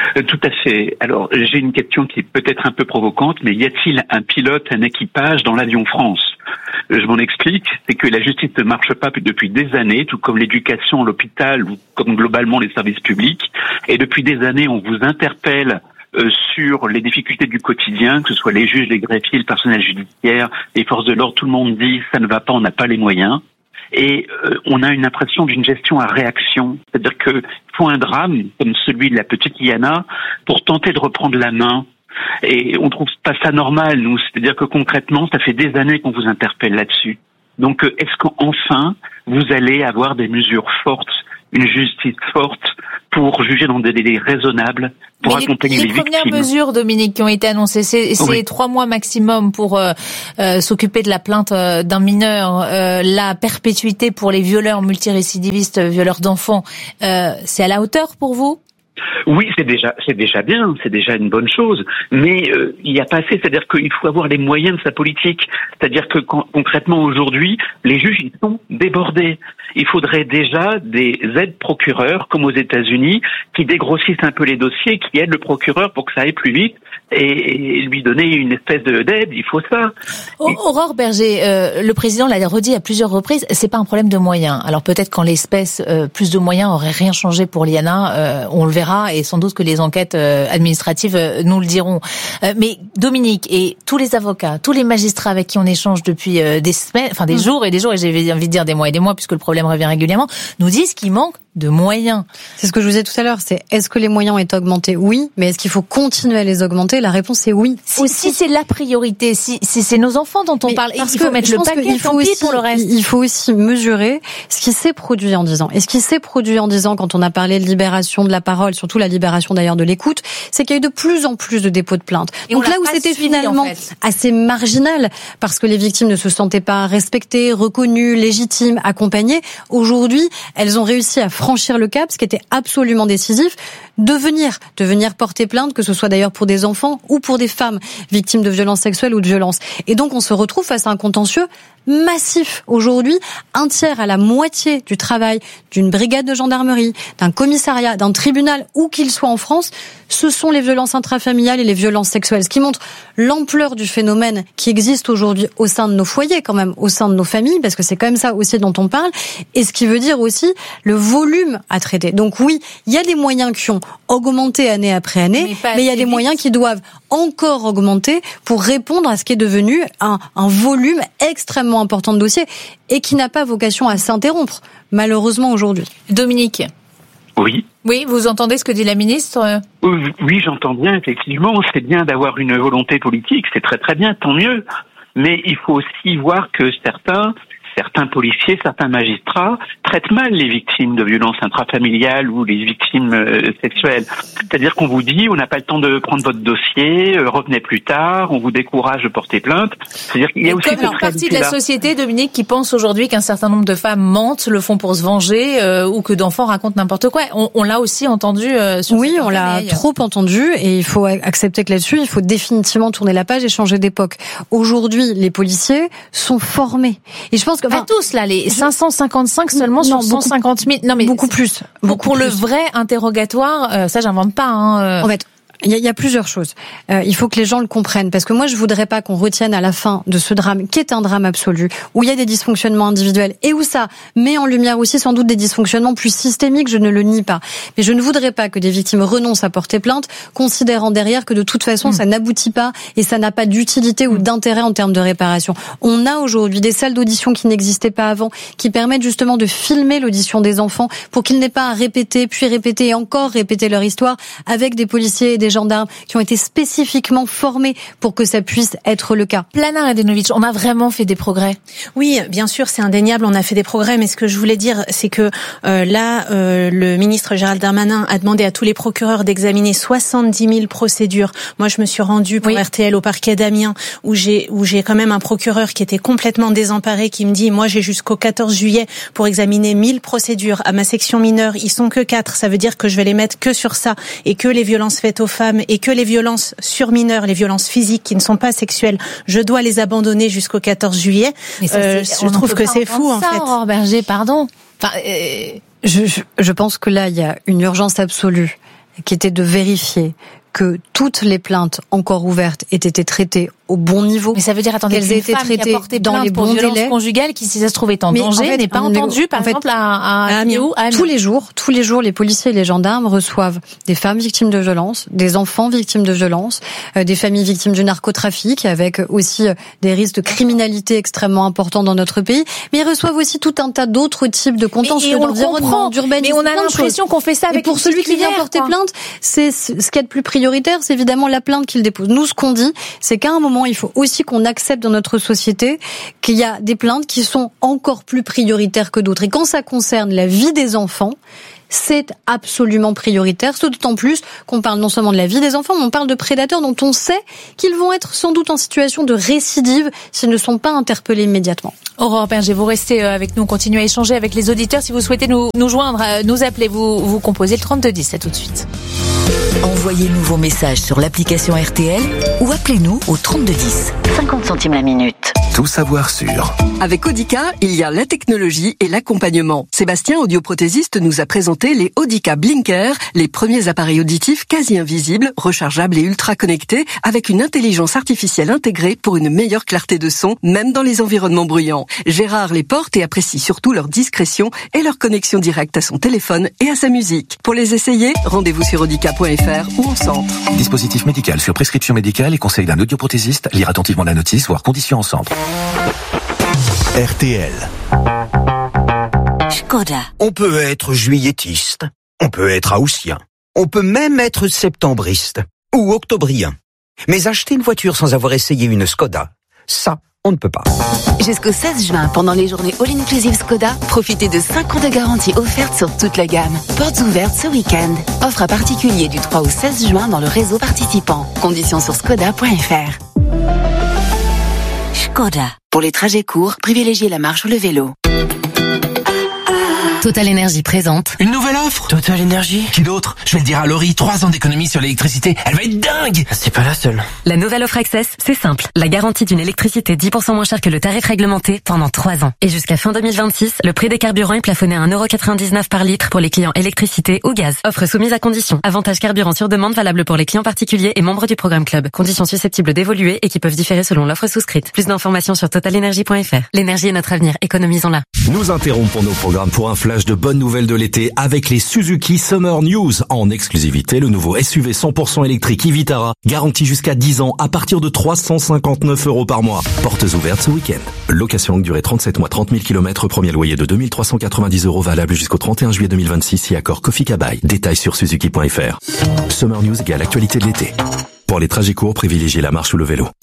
Euh, tout à fait. Alors, j'ai une question qui est peut-être un peu provocante, mais y a-t-il un pilote, un équipage dans l'avion France ? Je m'en explique, c'est que la justice ne marche pas depuis des années, tout comme l'éducation, l'hôpital ou comme globalement les services publics. Et depuis des années, on vous interpelle euh, sur les difficultés du quotidien, que ce soit les juges, les greffiers, le personnel judiciaire, les forces de l'ordre, tout le monde dit ça ne va pas, on n'a pas les moyens. Et euh, on a une impression d'une gestion à réaction, c'est-à-dire qu'il faut un drame comme celui de la petite Yana pour tenter de reprendre la main. Et on trouve pas ça normal, nous. C'est-à-dire que concrètement, ça fait des années qu'on vous interpelle là-dessus. Donc, euh, est-ce qu'enfin, vous allez avoir des mesures fortes, une justice forte pour juger dans des délais raisonnables, pour Mais accompagner les, les, les victimes. Les premières mesures, Dominique, qui ont été annoncées, c'est, c'est oui. trois mois maximum pour euh, euh, s'occuper de la plainte euh, d'un mineur, euh, la perpétuité pour les violeurs multirécidivistes, violeurs d'enfants. Euh, c'est à la hauteur pour vous ? Oui, c'est déjà, c'est déjà bien, c'est déjà une bonne chose, mais euh, il n'y a pas assez, c'est-à-dire qu'il faut avoir les moyens de sa politique, c'est-à-dire que quand, concrètement aujourd'hui, les juges ils sont débordés. Il faudrait déjà des aides procureurs, comme aux États-Unis, qui dégrossissent un peu les dossiers, qui aident le procureur pour que ça aille plus vite et, et lui donner une espèce de, d'aide. Il faut ça. Aurore Berger, euh, le président l'a redit à plusieurs reprises, c'est pas un problème de moyens. Alors peut-être qu'en l'espèce, euh, plus de moyens aurait rien changé pour Liana, euh, on le verra et sans doute que les enquêtes euh, administratives euh, nous le diront. Euh, mais Dominique et tous les avocats, tous les magistrats avec qui on échange depuis euh, des semaines, enfin des mmh. jours et des jours, et j'ai envie de dire des mois et des mois puisque le problème revient régulièrement, nous disent qu'il manque de moyens. C'est ce que je vous disais tout à l'heure, c'est est-ce que les moyens ont augmentés ? Oui, mais est-ce qu'il faut continuer à les augmenter ? La réponse est oui. Si, si c'est la priorité, si, si c'est nos enfants dont on mais parle, il faut mettre le paquet, tant pis pour le reste. Il faut aussi mesurer ce qui s'est produit en dix ans. Et ce qui s'est produit en dix ans, quand on a parlé de libération de la parole, surtout la libération d'ailleurs de l'écoute, c'est qu'il y a eu de plus en plus de dépôts de plainte. Et donc là où c'était suivi, finalement en fait. assez marginal, parce que les victimes ne se sentaient pas respectées, reconnues, légitimes, accompagnées, aujourd'hui, elles ont réussi à franchir le cap, ce qui était absolument décisif, de venir, de venir porter plainte, que ce soit d'ailleurs pour des enfants ou pour des femmes victimes de violences sexuelles ou de violences. Et donc on se retrouve face à un contentieux massif. Aujourd'hui, un tiers à la moitié du travail d'une brigade de gendarmerie, d'un commissariat, d'un tribunal, où qu'il soit en France, ce sont les violences intrafamiliales et les violences sexuelles. Ce qui montre l'ampleur du phénomène qui existe aujourd'hui au sein de nos foyers, quand même, au sein de nos familles, parce que c'est quand même ça aussi dont on parle, et ce qui veut dire aussi le volume à traiter. Donc oui, il y a des moyens qui ont augmenté année après année, mais, mais il y a des vite. moyens qui doivent encore augmenter pour répondre à ce qui est devenu un, un volume extrêmement important de dossiers et qui n'a pas vocation à s'interrompre, malheureusement aujourd'hui. Dominique. Oui. Oui, vous entendez ce que dit la ministre ? Oui, j'entends bien, effectivement. C'est bien d'avoir une volonté politique, c'est très très bien, tant mieux. Mais il faut aussi voir que certains... Certains policiers, certains magistrats traitent mal les victimes de violences intrafamiliales ou les victimes euh, sexuelles. C'est-à-dire qu'on vous dit, on n'a pas le temps de prendre votre dossier, euh, revenez plus tard, on vous décourage de porter plainte. C'est-à-dire qu'il y a Et aussi comme une partie de la société, Dominique, qui pense aujourd'hui qu'un certain nombre de femmes mentent, le font pour se venger, euh, ou que d'enfants racontent n'importe quoi. On, on l'a aussi entendu. Euh, sur oui, on l'a familles. trop entendu, et il faut accepter que là-dessus, il faut définitivement tourner la page et changer d'époque. Aujourd'hui, les policiers sont formés, et je pense que Enfin, pas tous là, les cinq cent cinquante-cinq seulement non, sur cent cinquante mille. Non mais beaucoup plus. Beaucoup beaucoup pour plus. le vrai interrogatoire, euh, ça j'invente pas. Hein, euh. En fait. Il y, a, il y a plusieurs choses. Euh, il faut que les gens le comprennent, parce que moi je voudrais pas qu'on retienne à la fin de ce drame, qui est un drame absolu, où il y a des dysfonctionnements individuels et où ça met en lumière aussi sans doute des dysfonctionnements plus systémiques, je ne le nie pas. Mais je ne voudrais pas que des victimes renoncent à porter plainte, considérant derrière que de toute façon mmh. ça n'aboutit pas et ça n'a pas d'utilité ou d'intérêt en termes de réparation. On a aujourd'hui des salles d'audition qui n'existaient pas avant, qui permettent justement de filmer l'audition des enfants pour qu'ils n'aient pas à répéter, puis répéter et encore répéter leur histoire, avec des policiers et des gendarmes qui ont été spécifiquement formés pour que ça puisse être le cas. Plana Radenovic, on a vraiment fait des progrès. Oui, bien sûr, c'est indéniable, on a fait des progrès, mais ce que je voulais dire, c'est que euh, là, euh, le ministre Gérald Darmanin a demandé à tous les procureurs d'examiner soixante-dix mille procédures. Moi, je me suis rendue pour oui. R T L au parquet d'Amiens, où j'ai où j'ai quand même un procureur qui était complètement désemparé, qui me dit, moi, j'ai jusqu'au quatorze juillet pour examiner mille procédures. À ma section mineure, ils sont que quatre, ça veut dire que je vais les mettre que sur ça, et que les violences faites aux femmes et que les violences sur mineurs, les violences physiques qui ne sont pas sexuelles, je dois les abandonner jusqu'au quatorze juillet. Mais ça, euh, je trouve que c'est fou, en ça, fait. Aurore Berger, pardon. Enfin, euh... je, je, je pense que là, il y a une urgence absolue qui était de vérifier que toutes les plaintes encore ouvertes aient été traitées au bon niveau. Mais ça veut dire, attendez, qu'elles aient été traitées dans les bons violence délais. Conjugale qui, si ça se trouve, est en Mais danger, en fait, n'est pas entendue, par en fait, exemple, à, à, à Amiens. à Amiens. Tous les jours, tous les jours, les policiers et les gendarmes reçoivent des femmes victimes de violences, des enfants victimes de violences, euh, des familles victimes du narcotrafic, avec aussi euh, des risques de criminalité extrêmement importants dans notre pays. Mais ils reçoivent aussi tout un tas d'autres types de contentieux d'environnement, d'urbanisme. Mais on a l'impression qu'on fait ça avec et pour celui qui vient porter quoi. plainte, c'est ce qu'il y a de plus prioritaire, c'est évidemment la plainte qu'il dépose. Nous, ce qu'on dit, c'est qu'à un moment, il faut aussi qu'on accepte dans notre société qu'il y a des plaintes qui sont encore plus prioritaires que d'autres. Et quand ça concerne la vie des enfants, c'est absolument prioritaire, d'autant plus qu'on parle non seulement de la vie des enfants, mais on parle de prédateurs dont on sait qu'ils vont être sans doute en situation de récidive s'ils ne sont pas interpellés immédiatement. Aurore Berger, vous restez avec nous, continuez à échanger avec les auditeurs. Si vous souhaitez nous, nous joindre, nous appeler, vous, vous composez le trente-deux dix, c'est tout de suite. Envoyez-nous vos messages sur l'application R T L ou appelez-nous au trente-deux dix. cinquante centimes la minute. Tout savoir sur. Avec Audica, il y a la technologie et l'accompagnement. Sébastien, audioprothésiste, nous a présenté les Audica Blinker, les premiers appareils auditifs quasi invisibles, rechargeables et ultra connectés, avec une intelligence artificielle intégrée pour une meilleure clarté de son, même dans les environnements bruyants. Gérard les porte et apprécie surtout leur discrétion et leur connexion directe à son téléphone et à sa musique. Pour les essayer, rendez-vous sur audica point f r ou en centre. Dispositif médical sur prescription médicale et conseil d'un audioprothésiste. Lire attentivement la notice, voire conditions en centre. R T L. Skoda. On peut être juilletiste, on peut être haussien, on peut même être septembriste ou octobrien. Mais acheter une voiture sans avoir essayé une Skoda, ça, on ne peut pas. Jusqu'au seize juin, pendant les journées All Inclusive Skoda, profitez de cinq ans de garantie offerte sur toute la gamme. Portes ouvertes ce week-end. Offre à particulier du trois au seize juin dans le réseau participant. Conditions sur skoda point f r. Skoda. Pour les trajets courts, privilégiez la marche ou le vélo. Total Énergie présente une nouvelle offre. Total Énergie. Qui d'autre? Je vais le dire à Laurie, trois ans d'économie sur l'électricité. Elle va être dingue. C'est pas la seule. La nouvelle offre Access, c'est simple. La garantie d'une électricité dix pour cent moins chère que le tarif réglementé pendant trois ans. Et jusqu'à fin deux mille vingt-six, le prix des carburants est plafonné à un euro quatre-vingt-dix-neuf par litre pour les clients électricité ou gaz. Offre soumise à conditions. Avantage carburant sur demande valable pour les clients particuliers et membres du programme Club. Conditions susceptibles d'évoluer et qui peuvent différer selon l'offre souscrite. Plus d'informations sur total énergie point f r. L'énergie est notre avenir. Économisons-la. Nous interrompons nos programmes pour un flash de bonnes nouvelles de l'été avec les Suzuki Summer News. En exclusivité, le nouveau S U V cent pour cent électrique e-Vitara, garanti jusqu'à dix ans à partir de trois cent cinquante-neuf euros par mois. Portes ouvertes ce week-end. Location longue durée trente-sept mois, trente mille kilomètres, premier loyer de deux mille trois cent quatre-vingt-dix euros valable jusqu'au trente et un juillet deux mille vingt-six si accord Kofi Kabai. Détails sur suzuki point f r. Summer News égale actualité de l'été. Pour les trajets courts, privilégiez la marche ou le vélo.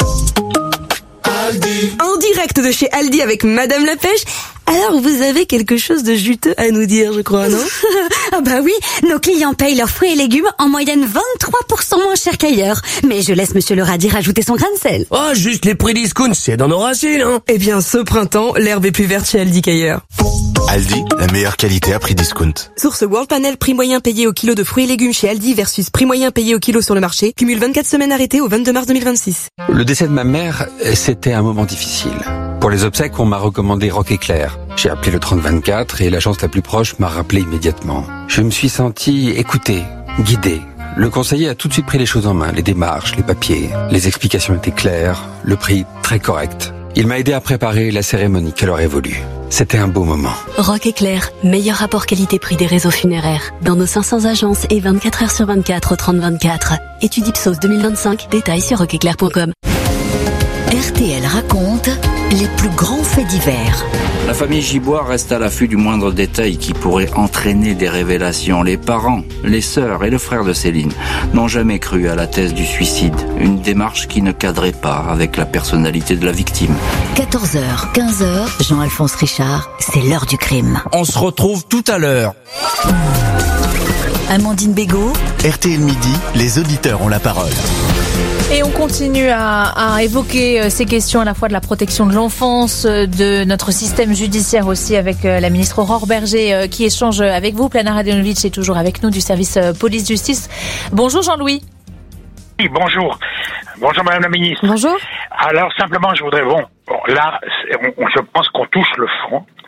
Aldi. En direct de chez Aldi avec Madame la Pêche. Alors, vous avez quelque chose de juteux à nous dire, je crois, non? Ah bah oui, nos clients payent leurs fruits et légumes en moyenne vingt-trois pour cent moins cher qu'ailleurs. Mais je laisse Monsieur le Radis rajouter son grain de sel. Oh, juste les prix discount, c'est dans nos racines, hein. Eh bien, ce printemps, l'herbe est plus verte chez Aldi qu'ailleurs. Aldi, la meilleure qualité à prix discount. Source World Panel, prix moyen payé au kilo de fruits et légumes chez Aldi versus prix moyen payé au kilo sur le marché. Cumule vingt-quatre semaines arrêtées au vingt-deux mars deux mille vingt-six. Le décès de ma mère, c'était un moment difficile. Pour les obsèques, on m'a recommandé Rock Éclair. J'ai appelé le trente vingt-quatre et l'agence la plus proche m'a rappelé immédiatement. Je me suis senti écouté, guidé. Le conseiller a tout de suite pris les choses en main, les démarches, les papiers. Les explications étaient claires, le prix très correct. Il m'a aidé à préparer la cérémonie qu'elle aurait voulu. C'était un beau moment. Rock Éclair, meilleur rapport qualité-prix des réseaux funéraires. Dans nos cinq cents agences et vingt-quatre heures sur vingt-quatre au trente vingt-quatre. Étude Ipsos deux mille vingt-cinq, détails sur rock éclair point com. R T L raconte les plus grands faits divers. La famille Gibois reste à l'affût du moindre détail qui pourrait entraîner des révélations. Les parents, les sœurs et le frère de Céline n'ont jamais cru à la thèse du suicide. Une démarche qui ne cadrait pas avec la personnalité de la victime. quatorze heures, quinze heures, Jean-Alphonse Richard, c'est l'heure du crime. On se retrouve tout à l'heure. Amandine Bégaud. R T L Midi, les auditeurs ont la parole. Et on continue à, à évoquer ces questions à la fois de la protection de l'enfance, de notre système judiciaire aussi avec la ministre Aurore Berger qui échange avec vous. Plana Radionovic est toujours avec nous du service police-justice. Bonjour Jean-Louis. Oui, bonjour. Bonjour Madame la ministre. Bonjour. Alors simplement je voudrais, bon, bon là on, on, je pense qu'on touche le fond.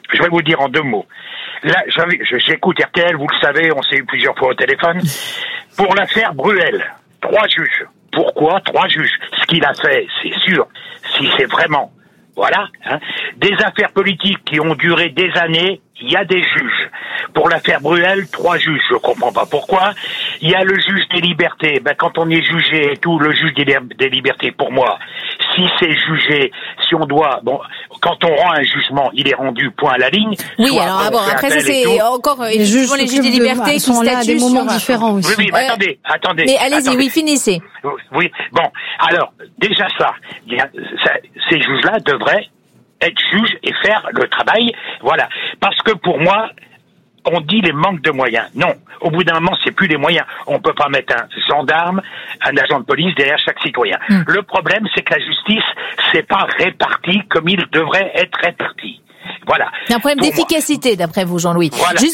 je vais vous dire en deux mots. Là, j'écoute R T L, vous le savez, on s'est eu plusieurs fois au téléphone. Pour l'affaire Bruel, trois juges. Pourquoi trois juges? Ce qu'il a fait, c'est sûr, si c'est vraiment, voilà, hein, des affaires politiques qui ont duré des années, il y a des juges. Pour l'affaire Bruel, trois juges, je comprends pas pourquoi. Il y a le juge des libertés. Ben, quand on est jugé et tout, le juge des, des libertés, pour moi, si c'est jugé, si on doit, bon, quand on rend un jugement, il est rendu point à la ligne. Oui, alors ah bon, après ça c'est encore les juges, les juges des libertés qui sont là à des moments sur... différents aussi. Oui, oui, mais euh, attendez, attendez. Mais allez-y, attendez. oui, finissez. Oui, bon, alors déjà ça, il y a, ça ces juges-là devraient être juges et faire le travail, voilà. Parce que pour moi, on dit les manques de moyens. Non, au bout d'un moment, c'est plus les moyens. On peut pas mettre un gendarme, un agent de police derrière chaque citoyen. Mmh. Le problème, c'est que la justice, c'est pas réparti comme il devrait être réparti. Voilà. C'est un problème d'efficacité, d'après vous, Jean-Louis. Voilà.